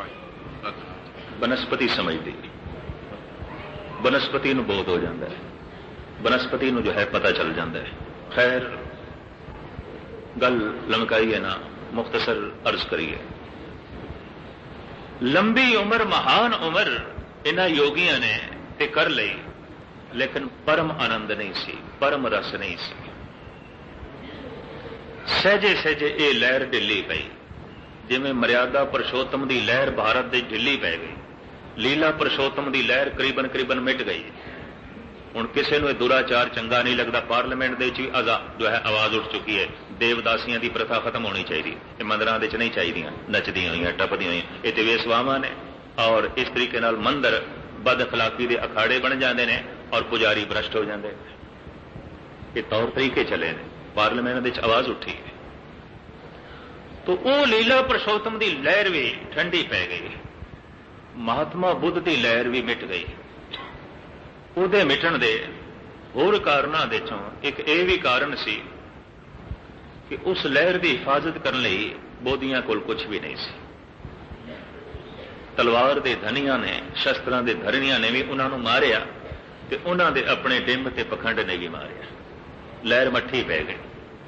ਬਨਸਪਤੀ ਸਮਝਦੀ। ਬਨਸਪਤੀ ਨੂੰ ਬੋਧ ਹੋ ਜਾਂਦਾ ਹੈ, ਬਨਸਪਤੀ ਨੂੰ ਜੋ ਹੈ ਪਤਾ ਚੱਲ ਜਾਂਦਾ ਹੈ। ਖੈਰ ਗੱਲ ਲਮਕਾਈਏ ਨਾ, ਮੁਖਤਸਰ ਅਰਜ਼ ਕਰੀਏ। ਲੰਬੀ ਉਮਰ, ਮਹਾਨ ਉਮਰ ਇਹਨਾਂ ਯੋਗੀਆਂ ਨੇ ਤੇ ਕਰ ਲਈ, ਲੇਕਿਨ ਪਰਮ ਆਨੰਦ ਨਹੀਂ ਸੀ, ਪਰਮ ਰਸ ਨਹੀਂ ਸੀ। ਸਹਿਜੇ ਸਹਿਜੇ ਇਹ ਲਹਿਰ ਢਿੱਲੀ ਪਈ, ਜਿਵੇਂ ਮਰਿਆਦਾ ਪੁਰਸ਼ੋਤਮ ਦੀ ਲਹਿਰ ਭਾਰਤ ਦੇ ਢਿੱਲੀ ਪੈ ਗਈ। ਲੀਲਾ ਪੁਰਸ਼ੋਤਮ ਦੀ ਲਹਿਰ ਕਰੀਬਨ ਮਿਟ ਗਈ। ਹੁਣ ਕਿਸੇ ਨੂੰ ਇਹ ਦੁਰਾਚਾਰ ਚੰਗਾ ਨਹੀਂ ਲੱਗਦਾ। ਪਾਰਲੀਮੈਂਟ ਦੇ ਵਿੱਚ ਵੀ ਜੋ ਹੈ ਆਵਾਜ਼ ਉੱਠ ਚੁੱਕੀ ਹੈ, ਦੇਵਦਾਸੀਆਂ ਦੀ ਪ੍ਰਥਾ ਖਤਮ ਹੋਣੀ ਚਾਹੀਦੀ। ਇਹ ਮੰਦਰਾਂ ਦੇ ਵਿੱਚ ਨਹੀਂ ਚਾਹੀਦੀਆਂ, ਨੱਚਦੀਆਂ ਹੋਈਆਂ, ਟੱਪਦੀਆਂ ਹੋਈਆਂ। ਇਹ ਤੇ ਵੇਸਵਾਵਾਂ ਨੇ, ਔਰ ਇਸ ਤਰੀਕੇ ਨਾਲ ਮੰਦਰ ਬਦ ਅਖਲਾਕੀ ਦੇ ਅਖਾੜੇ ਬਣ ਜਾਂਦੇ ਨੇ ਔਰ ਪੁਜਾਰੀ ਭ੍ਰਸ਼ਟ ਹੋ ਜਾਂਦੇ ਨੇ। ਇਹ ਤੌਰ ਤਰੀਕੇ ਚਲੇ ਨੇ। ਪਾਰਲੀਮੈਂਟ ਦੇ ਵਿੱਚ ਆਵਾਜ਼ ਉੱਠੀ ਹੈ, ਤਾਂ ਉਹ ਲੀਲਾ ਪੁਰਸ਼ੋਤਮ ਦੀ ਲਹਿਰ ਵੀ ਠੰਡੀ ਪੈ ਗਈ। ਮਹਾਤਮਾ ਬੁੱਧ ਦੀ ਲਹਿਰ ਵੀ ਮਿਟ ਗਈ। ਉਹਦੇ ਮਿਟਣ ਦੇ ਹੋਰ ਕਾਰਨਾਂ ਦੇ ਚੋਂ ਇੱਕ ਇਹ ਵੀ ਕਾਰਨ ਸੀ ਕਿ ਉਸ ਲਹਿਰ ਦੀ ਹਿਫਾਜ਼ਤ ਕਰਨ ਲਈ ਬੋਧੀਆਂ ਕੋਲ ਕੁਝ ਵੀ ਨਹੀਂ ਸੀ। ਤਲਵਾਰ ਦੇ ਧਨੀਆਂ ਨੇ, ਸ਼ਸਤਰਾਂ ਦੇ ਧਰਨੀਆਂ ਨੇ ਵੀ ਉਹਨਾਂ ਨੂੰ ਮਾਰਿਆ, ਤੇ ਉਹਨਾਂ ਦੇ ਆਪਣੇ ਡਿੰਬ ਤੇ ਪਖੰਡ ਨੇ ਵੀ ਮਾਰਿਆ। ਲਹਿਰ ਮੱਠੀ ਪੈ ਗਈ।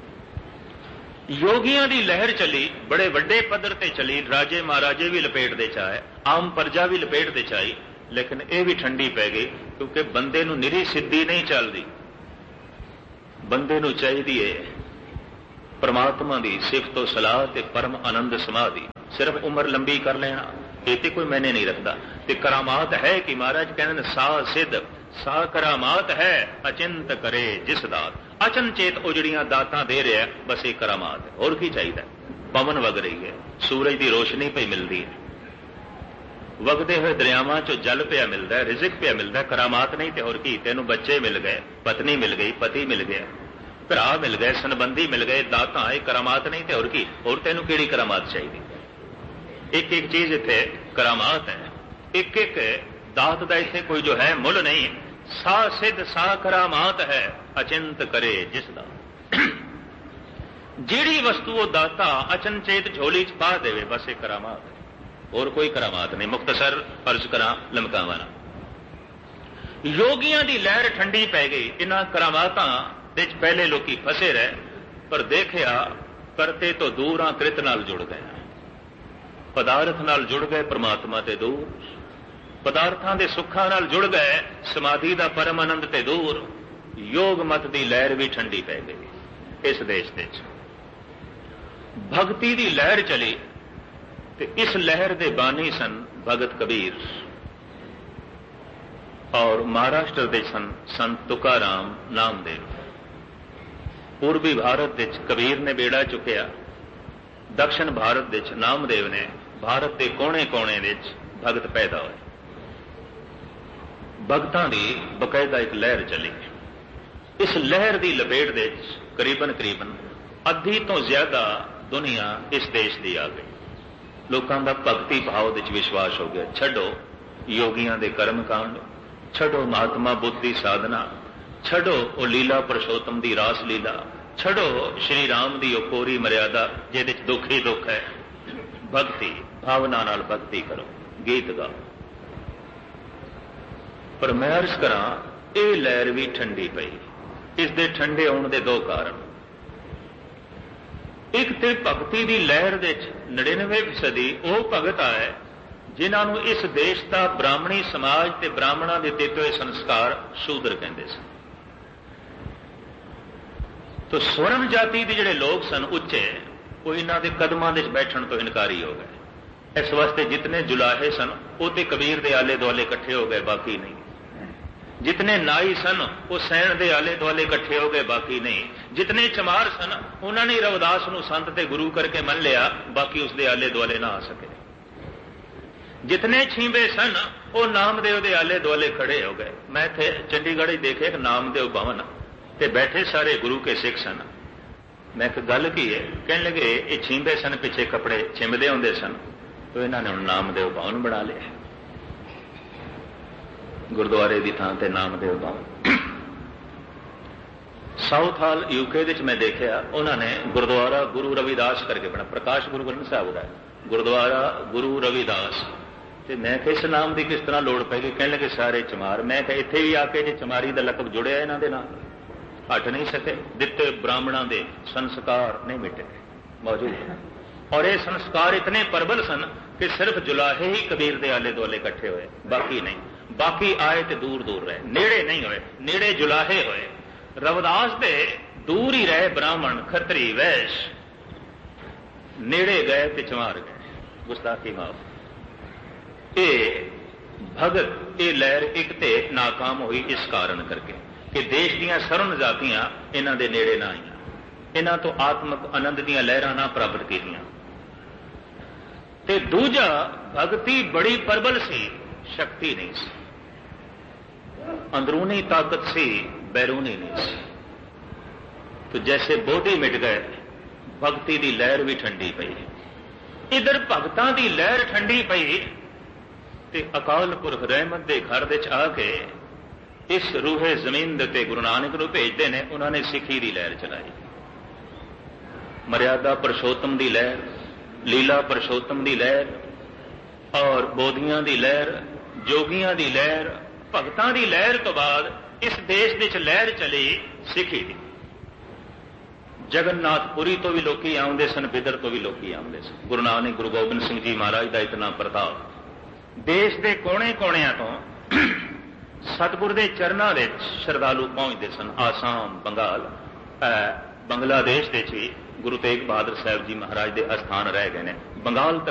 ਯੋਗੀਆਂ ਦੀ ਲਹਿਰ ਚੱਲੀ, ਬੜੇ ਵੱਡੇ ਪੱਧਰ ਤੇ ਚੱਲੀ। ਰਾਜੇ ਮਹਾਰਾਜੇ ਵੀ ਲਪੇਟ ਦੇ ਚ ਆਏ, ਆਮ ਪ੍ਰਜਾ ਵੀ ਲਪੇਟ ਦੇ ਚ ਆਈ, ਲੇਕਿਨ ਇਹ ਵੀ ਠੰਡੀ ਪੈ ਗਈ, ਕਿਉਂਕਿ ਬੰਦੇ ਨੂੰ ਨਿਰੀ ਸਿੱਧੀ ਨਹੀਂ ਚੱਲਦੀ। ਬੰਦੇ ਨੂੰ ਚਾਹੀਦੀ ਹੈ ਪਰਮਾਤਮਾ ਦੀ ਸਿਫਤ ਤੇ ਸਲਾਹ ਤੇ ਪਰਮ ਆਨੰਦ ਸਮਾਧੀ। ਸਿਰਫ ਉਮਰ ਲੰਬੀ ਕਰ ਲੈਣਾ ਇਹ ਤੇ ਕੋਈ ਮੈਨੇ ਨਹੀਂ ਰੱਖਦਾ। ਤੇ ਕਰਾਮਾਤ ਹੈ ਕਿ ਮਹਾਰਾਜ ਕਹਿੰਦੇ ਨੇ ਸਾ ਸਿੱਧ ਸਾ ਕਰਾਮਾਤ ਹੈ ਅਚਿੰਤ ਕਰੇ ਜਿਸ ਦਾਤ। ਅਚਨਚੇਤ ਉਹ ਜਿਹੜੀਆਂ ਦਾਤਾਂ ਦੇ ਰਿਹਾ ਬਸ ਇਹ ਕਰਾਮਾਤ ਹੈ। ਹੋਰ ਕੀ ਚਾਹੀਦਾ? ਪਵਨ ਵਗ ਰਹੀ ਹੈ, ਸੂਰਜ ਦੀ ਰੋਸ਼ਨੀ ਪਈ ਮਿਲਦੀ ਹੈ, ਵਗਦੇ ਹੋਏ ਦਰਿਆਵਾਂ ਚੋਂ ਜਲ ਪਿਆ ਮਿਲਦਾ ਹੈ, ਰਿਜ਼ਕ ਪਿਆ ਮਿਲਦਾ ਹੈ। ਕਰਾਮਾਤ ਨਹੀਂ ਤੇ ਹੋਰ ਕੀ? ਤੈਨੂੰ ਬੱਚੇ ਮਿਲ ਗਏ, ਪਤਨੀ ਮਿਲ ਗਈ, ਪਤੀ ਮਿਲ ਗਿਆ, ਭਰਾ ਮਿਲ ਗਏ, ਸੰਬੰਧੀ ਮਿਲ ਗਏ, ਦਾਤਾਂ। ਇਹ ਕਰਾਮਾਤ ਨਹੀਂ ਤੇ ਹੋਰ ਕੀ? ਹੋਰ ਤੈਨੂੰ ਕਿਹੜੀ ਕਰਾਮਾਤ ਚਾਹੀਦੀ? ਇੱਕ ਇੱਕ ਚੀਜ਼ ਇੱਥੇ ਕਰਾਮਾਤ ਹੈ। ਇੱਕ ਇੱਕ ਦਾਤ ਦਾ ਇੱਥੇ ਕੋਈ ਜੋ ਹੈ ਮੁੱਲ ਨਹੀਂ। ਸਾ ਸਿੱਧ ਸਾ ਕਰਾਮਾਤ ਹੈ ਅਚਿੰਤ ਕਰੇ ਜਿਸ ਦਾ। ਜਿਹੜੀ ਵਸਤੂ ਉਹ ਦਾਤਾ ਅਚਨਚੇਤ ਝੋਲੀ 'ਚ ਪਾ ਦੇਵੇ ਬਸ ਇਹ ਕਰਾਮਾਤ ਹੈ। ਹੋਰ ਕੋਈ ਕਰਾਮਾਤ ਨਹੀਂ। ਮੁਖਤਸਰ ਅਰਜ਼ ਕਰਾਂ ਲਮਕਾਵਾਂ ਨਾ। ਯੋਗੀਆਂ ਦੀ ਲਹਿਰ ਠੰਡੀ ਪੈ ਗਈ। ਇਹਨਾਂ ਕਰਾਮਾਤਾਂ ਦੇ 'ਚ ਪਹਿਲੇ ਲੋਕੀ ਫਸੇ ਰਹੇ, ਪਰ ਦੇਖਿਆ ਕਰਤੇ ਤੋਂ ਦੂਰ ਆ, ਕ੍ਰਿਤ ਨਾਲ ਜੁੜ ਗਏ, ਪਦਾਰਥ ਨਾਲ ਜੁੜ ਗਏ, ਪਰਮਾਤਮਾ ਤੇ ਦੂਰ, ਪਦਾਰਥਾਂ ਦੇ ਸੁੱਖਾਂ ਨਾਲ ਜੁੜ ਗਏ, ਸਮਾਧੀ ਦਾ ਪਰਮ ਆਨੰਦ ਤੇ ਦੂਰ। ਯੋਗ ਮਤ ਦੀ ਲਹਿਰ ਵੀ ਠੰਡੀ ਪੈ ਗਈ ਇਸ ਦੇਸ਼ ਦੇ 'ਚ। ਭਗਤੀ ਦੀ ਲਹਿਰ ਚਲੀ ਤੇ ਇਸ ਲਹਿਰ ਦੇ ਬਾਨੀ ਸਨ ਭਗਤ ਕਬੀਰ ਔਰ ਮਹਾਰਾਸ਼ਟਰ ਦੇ ਸਨ ਸੰਤ ਤੁਕਾਰਾਮ ਨਾਮਦੇਵ। ਪੂਰਬੀ ਭਾਰਤ ਵਿੱਚ ਕਬੀਰ ਨੇ ਬੇੜਾ ਚੁੱਕਿਆ, ਦਕਸ਼ਣ ਭਾਰਤ ਵਿੱਚ ਨਾਮਦੇਵ ਨੇ। ਭਾਰਤ ਦੇ ਕੋਨੇ-ਕੋਨੇ ਵਿੱਚ ਭਗਤ ਪੈਦਾ ਹੋਏ। ਭਗਤਾਂ ਦੀ ਬਕਾਇਦਾ ਇੱਕ ਲਹਿਰ ਚੱਲੀ। ਇਸ ਲਹਿਰ ਦੀ ਲਪੇਟ ਦੇ ਵਿੱਚ ਕਰੀਬਨ ਅੱਧੀ ਤੋਂ ਜ਼ਿਆਦਾ ਦੁਨੀਆ ਇਸ ਦੇਸ਼ ਦੀ ਆ ਗਈ। ਲੋਕਾਂ ਦਾ ਭਗਤੀ ਭਾਵ ਵਿੱਚ ਵਿਸ਼ਵਾਸ ਹੋ ਗਿਆ। ਛੱਡੋ ਯੋਗੀਆਂ ਦੇ ਕਰਮ ਕਾਂਡ, ਛੱਡੋ ਮਹਾਤਮਾ ਬੁੱਧ ਦੀ ਸਾਧਨਾ, ਛੱਡੋ ਉਹ ਲੀਲਾ ਪੁਰਸ਼ੋਤਮ ਦੀ ਰਾਸ ਲੀਲਾ, ਛੱਡੋ ਸ਼੍ਰੀ ਰਾਮ ਦੀ ਉਹ ਕੋਰੀ ਮਰਿਆਦਾ ਜਿਹਦੇ 'ਚ ਦੁੱਖ ਹੀ ਦੁੱਖ ਹੈ। ਭਗਤੀ ਭਾਵਨਾ ਨਾਲ ਭਗਤੀ ਕਰੋ, ਗੀਤ ਗਾਓ। ਪਰ ਮੈਂ ਅਰਜ਼ ਕਰਾਂ ਇਹ ਲਹਿਰ ਵੀ ਠੰਡੀ ਪਈ। ਇਸ ਦੇ ਠੰਡੇ ਹੋਣ ਦੇ ਦੋ ਕਾਰਨ। ਇੱਕ ਤੇ ਭਗਤੀ ਦੀ ਲਹਿਰ ਦੇ 'ਚ 99% ਉਹ ਭਗਤ ਆਏ ਜਿਨ੍ਹਾਂ ਨੂੰ ਇਸ ਦੇਸ਼ ਦਾ ਬ੍ਰਾਹਮਣੀ ਸਮਾਜ ਤੇ ਬ੍ਰਾਹਮਣਾਂ ਦੇ ਦਿੱਤੇ ਹੋਏ ਸੰਸਕਾਰ ਸ਼ੂਦਰ ਕਹਿੰਦੇ ਸਨ। ਤੋ ਸਵਰਨ ਜਾਤੀ ਦੇ ਜਿਹੜੇ ਲੋਕ ਸਨ ਉੱਚੇ, ਉਹ ਇਹਨਾਂ ਦੇ ਕਦਮਾਂ ਦੇ 'ਚ ਬੈਠਣ ਤੋਂ ਇਨਕਾਰੀ ਹੋ ਗਏ। ਇਸ ਵਾਸਤੇ ਜਿਤਨੇ ਜੁਲਾਹੇ ਸਨ ਉਹ ਤੇ ਕਬੀਰ ਦੇ ਆਲੇ ਦੁਆਲੇ ਇਕੱਠੇ ਹੋ ਗਏ, ਬਾਕੀ ਨਹੀਂ। ਜਿਤਨੇ ਨਾਈ ਸਨ ਉਹ ਸੈਣ ਦੇ ਆਲੇ ਦੁਆਲੇ ਇਕੱਠੇ ਹੋ ਗਏ, ਬਾਕੀ ਨਹੀਂ। ਜਿਤਨੇ ਚਮਾਰ ਸਨ ਉਹਨਾਂ ਨੇ ਰਵਿਦਾਸ ਨੂੰ ਸੰਤ ਤੇ ਗੁਰੂ ਕਰਕੇ ਮੰਨ ਲਿਆ, ਬਾਕੀ ਉਸਦੇ ਆਲੇ ਦੁਆਲੇ ਨਾ ਆ ਸਕੇ। ਜਿਤਨੇ ਛੀਂਬੇ ਸਨ ਉਹ ਨਾਮਦੇਵ ਦੇ ਆਲੇ ਦੁਆਲੇ ਖੜੇ ਹੋ ਗਏ। ਮੈਂ ਇੱਥੇ ਚੰਡੀਗੜ੍ਹ ਹੀ ਦੇਖੇ ਇੱਕ ਨਾਮਦੇਵ ਭਵਨ ਤੇ ਬੈਠੇ ਸਾਰੇ ਗੁਰੂ ਕੇ ਸਿੱਖ ਸਨ। ਮੈਂ ਕਿਹਾ ਗੱਲ ਕੀ ਹੈ? ਕਹਿਣ ਲੱਗੇ ਇਹ ਛੀਂਬੇ ਸਨ, ਪਿੱਛੇ ਕੱਪੜੇ ਛਿੰਮਦੇ ਹੁੰਦੇ ਸਨ, ਤਾਂ ਇਹਨਾਂ ਨੇ ਹੁਣ ਨਾਮਦੇਵ ਭਵਨ ਬਣਾ ਲਿਆ। ਗੁਰਦੁਆਰੇ ਦੀ ਥਾਂ ਤੇ ਨਾਮਦੇਵ ਭਵਨ। ਸਾਊਥ ਹਾਲ ਯੂਕੇ ਵਿੱਚ ਮੈਂ ਦੇਖਿਆ ਉਹਨਾਂ ਨੇ ਗੁਰਦੁਆਰਾ ਗੁਰੂ ਰਵਿਦਾਸ ਕਰਕੇ ਬਣਾ, ਪ੍ਰਕਾਸ਼ ਗੁਰੂ ਗ੍ਰੰਥ ਸਾਹਿਬ ਦਾ ਗੁਰਦੁਆਰਾ ਗੁਰੂ ਰਵਿਦਾਸ। ਤੇ ਮੈਂ ਕਿਹਾ ਇਸ ਨਾਮ ਦੀ ਕਿਸ ਤਰ੍ਹਾਂ ਲੋੜ ਪੈ ਗਈ? ਕਹਿਣ ਲੱਗੇ ਸਾਰੇ ਚਮਾਰ। ਮੈਂ ਕਿਹਾ ਇੱਥੇ ਵੀ ਆ ਕੇ ਜੇ ਚਮਾਰੀ ਦਾ ਲਕਬ ਜੁੜਿਆ ਇਹਨਾਂ ਦੇ ਨਾਲ ਹਟ ਨਹੀਂ ਸਕੇ। ਦਿੱਤੇ ਬ੍ਰਾਹਮਣਾਂ ਦੇ ਸੰਸਕਾਰ ਨਹੀਂ ਮਿਟੇ, ਮੌਜੂਦ। ਔਰ ਇਹ ਸੰਸਕਾਰ ਇਤਨੇ ਪ੍ਰਬਲ ਸਨ ਕਿ ਸਿਰਫ ਜੁਲਾਹੇ ਹੀ ਕਬੀਰ ਦੇ ਆਲੇ ਦੁਆਲੇ ਇਕੱਠੇ ਹੋਏ, ਬਾਕੀ ਨਹੀਂ। ਬਾਕੀ ਆਏ ਤੇ ਦੂਰ ਦੂਰ ਰਹੇ, ਨੇੜੇ ਨਹੀਂ ਹੋਏ। ਨੇੜੇ ਜੁਲਾਹੇ ਹੋਏ। ਰਵਿਦਾਸ ਦੇ ਦੂਰ ਹੀ ਰਹੇ ਬ੍ਰਾਹਮਣ ਖੱਤਰੀ ਵੈਸ਼, ਨੇੜੇ ਗਏ ਤੇ ਚਮਾਰ ਗਏ। ਗੁਸਤਾਖੀ ਮਾਫ। ਇਹ ਭਗਤ ਇਹ ਲਹਿਰ ਇੱਕ ਤੇ ਨਾਕਾਮ ਹੋਈ ਇਸ ਕਾਰਨ ਕਰਕੇ ਕਿ ਦੇਸ਼ ਦੀਆਂ ਸਰਵਨ ਜਾਤੀਆਂ ਇਹਨਾਂ ਦੇ ਨੇੜੇ ਨਾ ਆਈਆਂ, ਇਹਨਾਂ ਤੋਂ ਆਤਮਿਕ ਆਨੰਦ ਦੀਆਂ ਲਹਿਰਾਂ ਨਾ ਪ੍ਰਾਪਤ ਕੀਤੀਆਂ। ਤੇ ਦੂਜਾ ਭਗਤੀ ਬੜੀ ਪ੍ਰਬਲ ਸੀ, ਸ਼ਕਤੀ ਨਹੀਂ ਸੀ। ਅੰਦਰੂਨੀ ਤਾਕਤ ਸੀ, ਬੈਰੂਨੀ ਨਹੀਂ ਸੀ। तो जैसे बोधि मिट गए भगती की लहर भी ठंडी पई। इधर भगतां की लहर ठंडी पई ते अकाल पुरख रहमत के घर विच आके इस रूहे जमीन दे गुरु नानक नूं भेजदे ने। उन्होंने सिखी की लहर चलाई, मर्यादा पुरुषोत्तम की लहर, लीला पुरुषोत्तम की लहर और बोधियां की लहर, जोगियां की लहर, भगतां की लहर तो बाद इस देश विच लहर चली सिखी की। जगन्नाथपुरी तो भी लोग आउंदे सन, बिदर तो भी लोग आउंदे सन। गुरु नानक गुरु गोबिंद सिंह जी महाराज का इतना प्रताप, देश के कोने कोने तो सतगुर के चरणों में श्रद्धालु पहुंचते सन। आसाम, बंगाल ਬੰਗਲਾਦੇਸ਼ ਦੇ 'ਚ ਵੀ ਗੁਰੂ ਤੇਗ ਬਹਾਦਰ ਸਾਹਿਬ ਜੀ ਮਹਾਰਾਜ ਦੇ ਅਸਥਾਨ ਰਹਿ ਗਏ ਨੇ। ਬੰਗਾਲ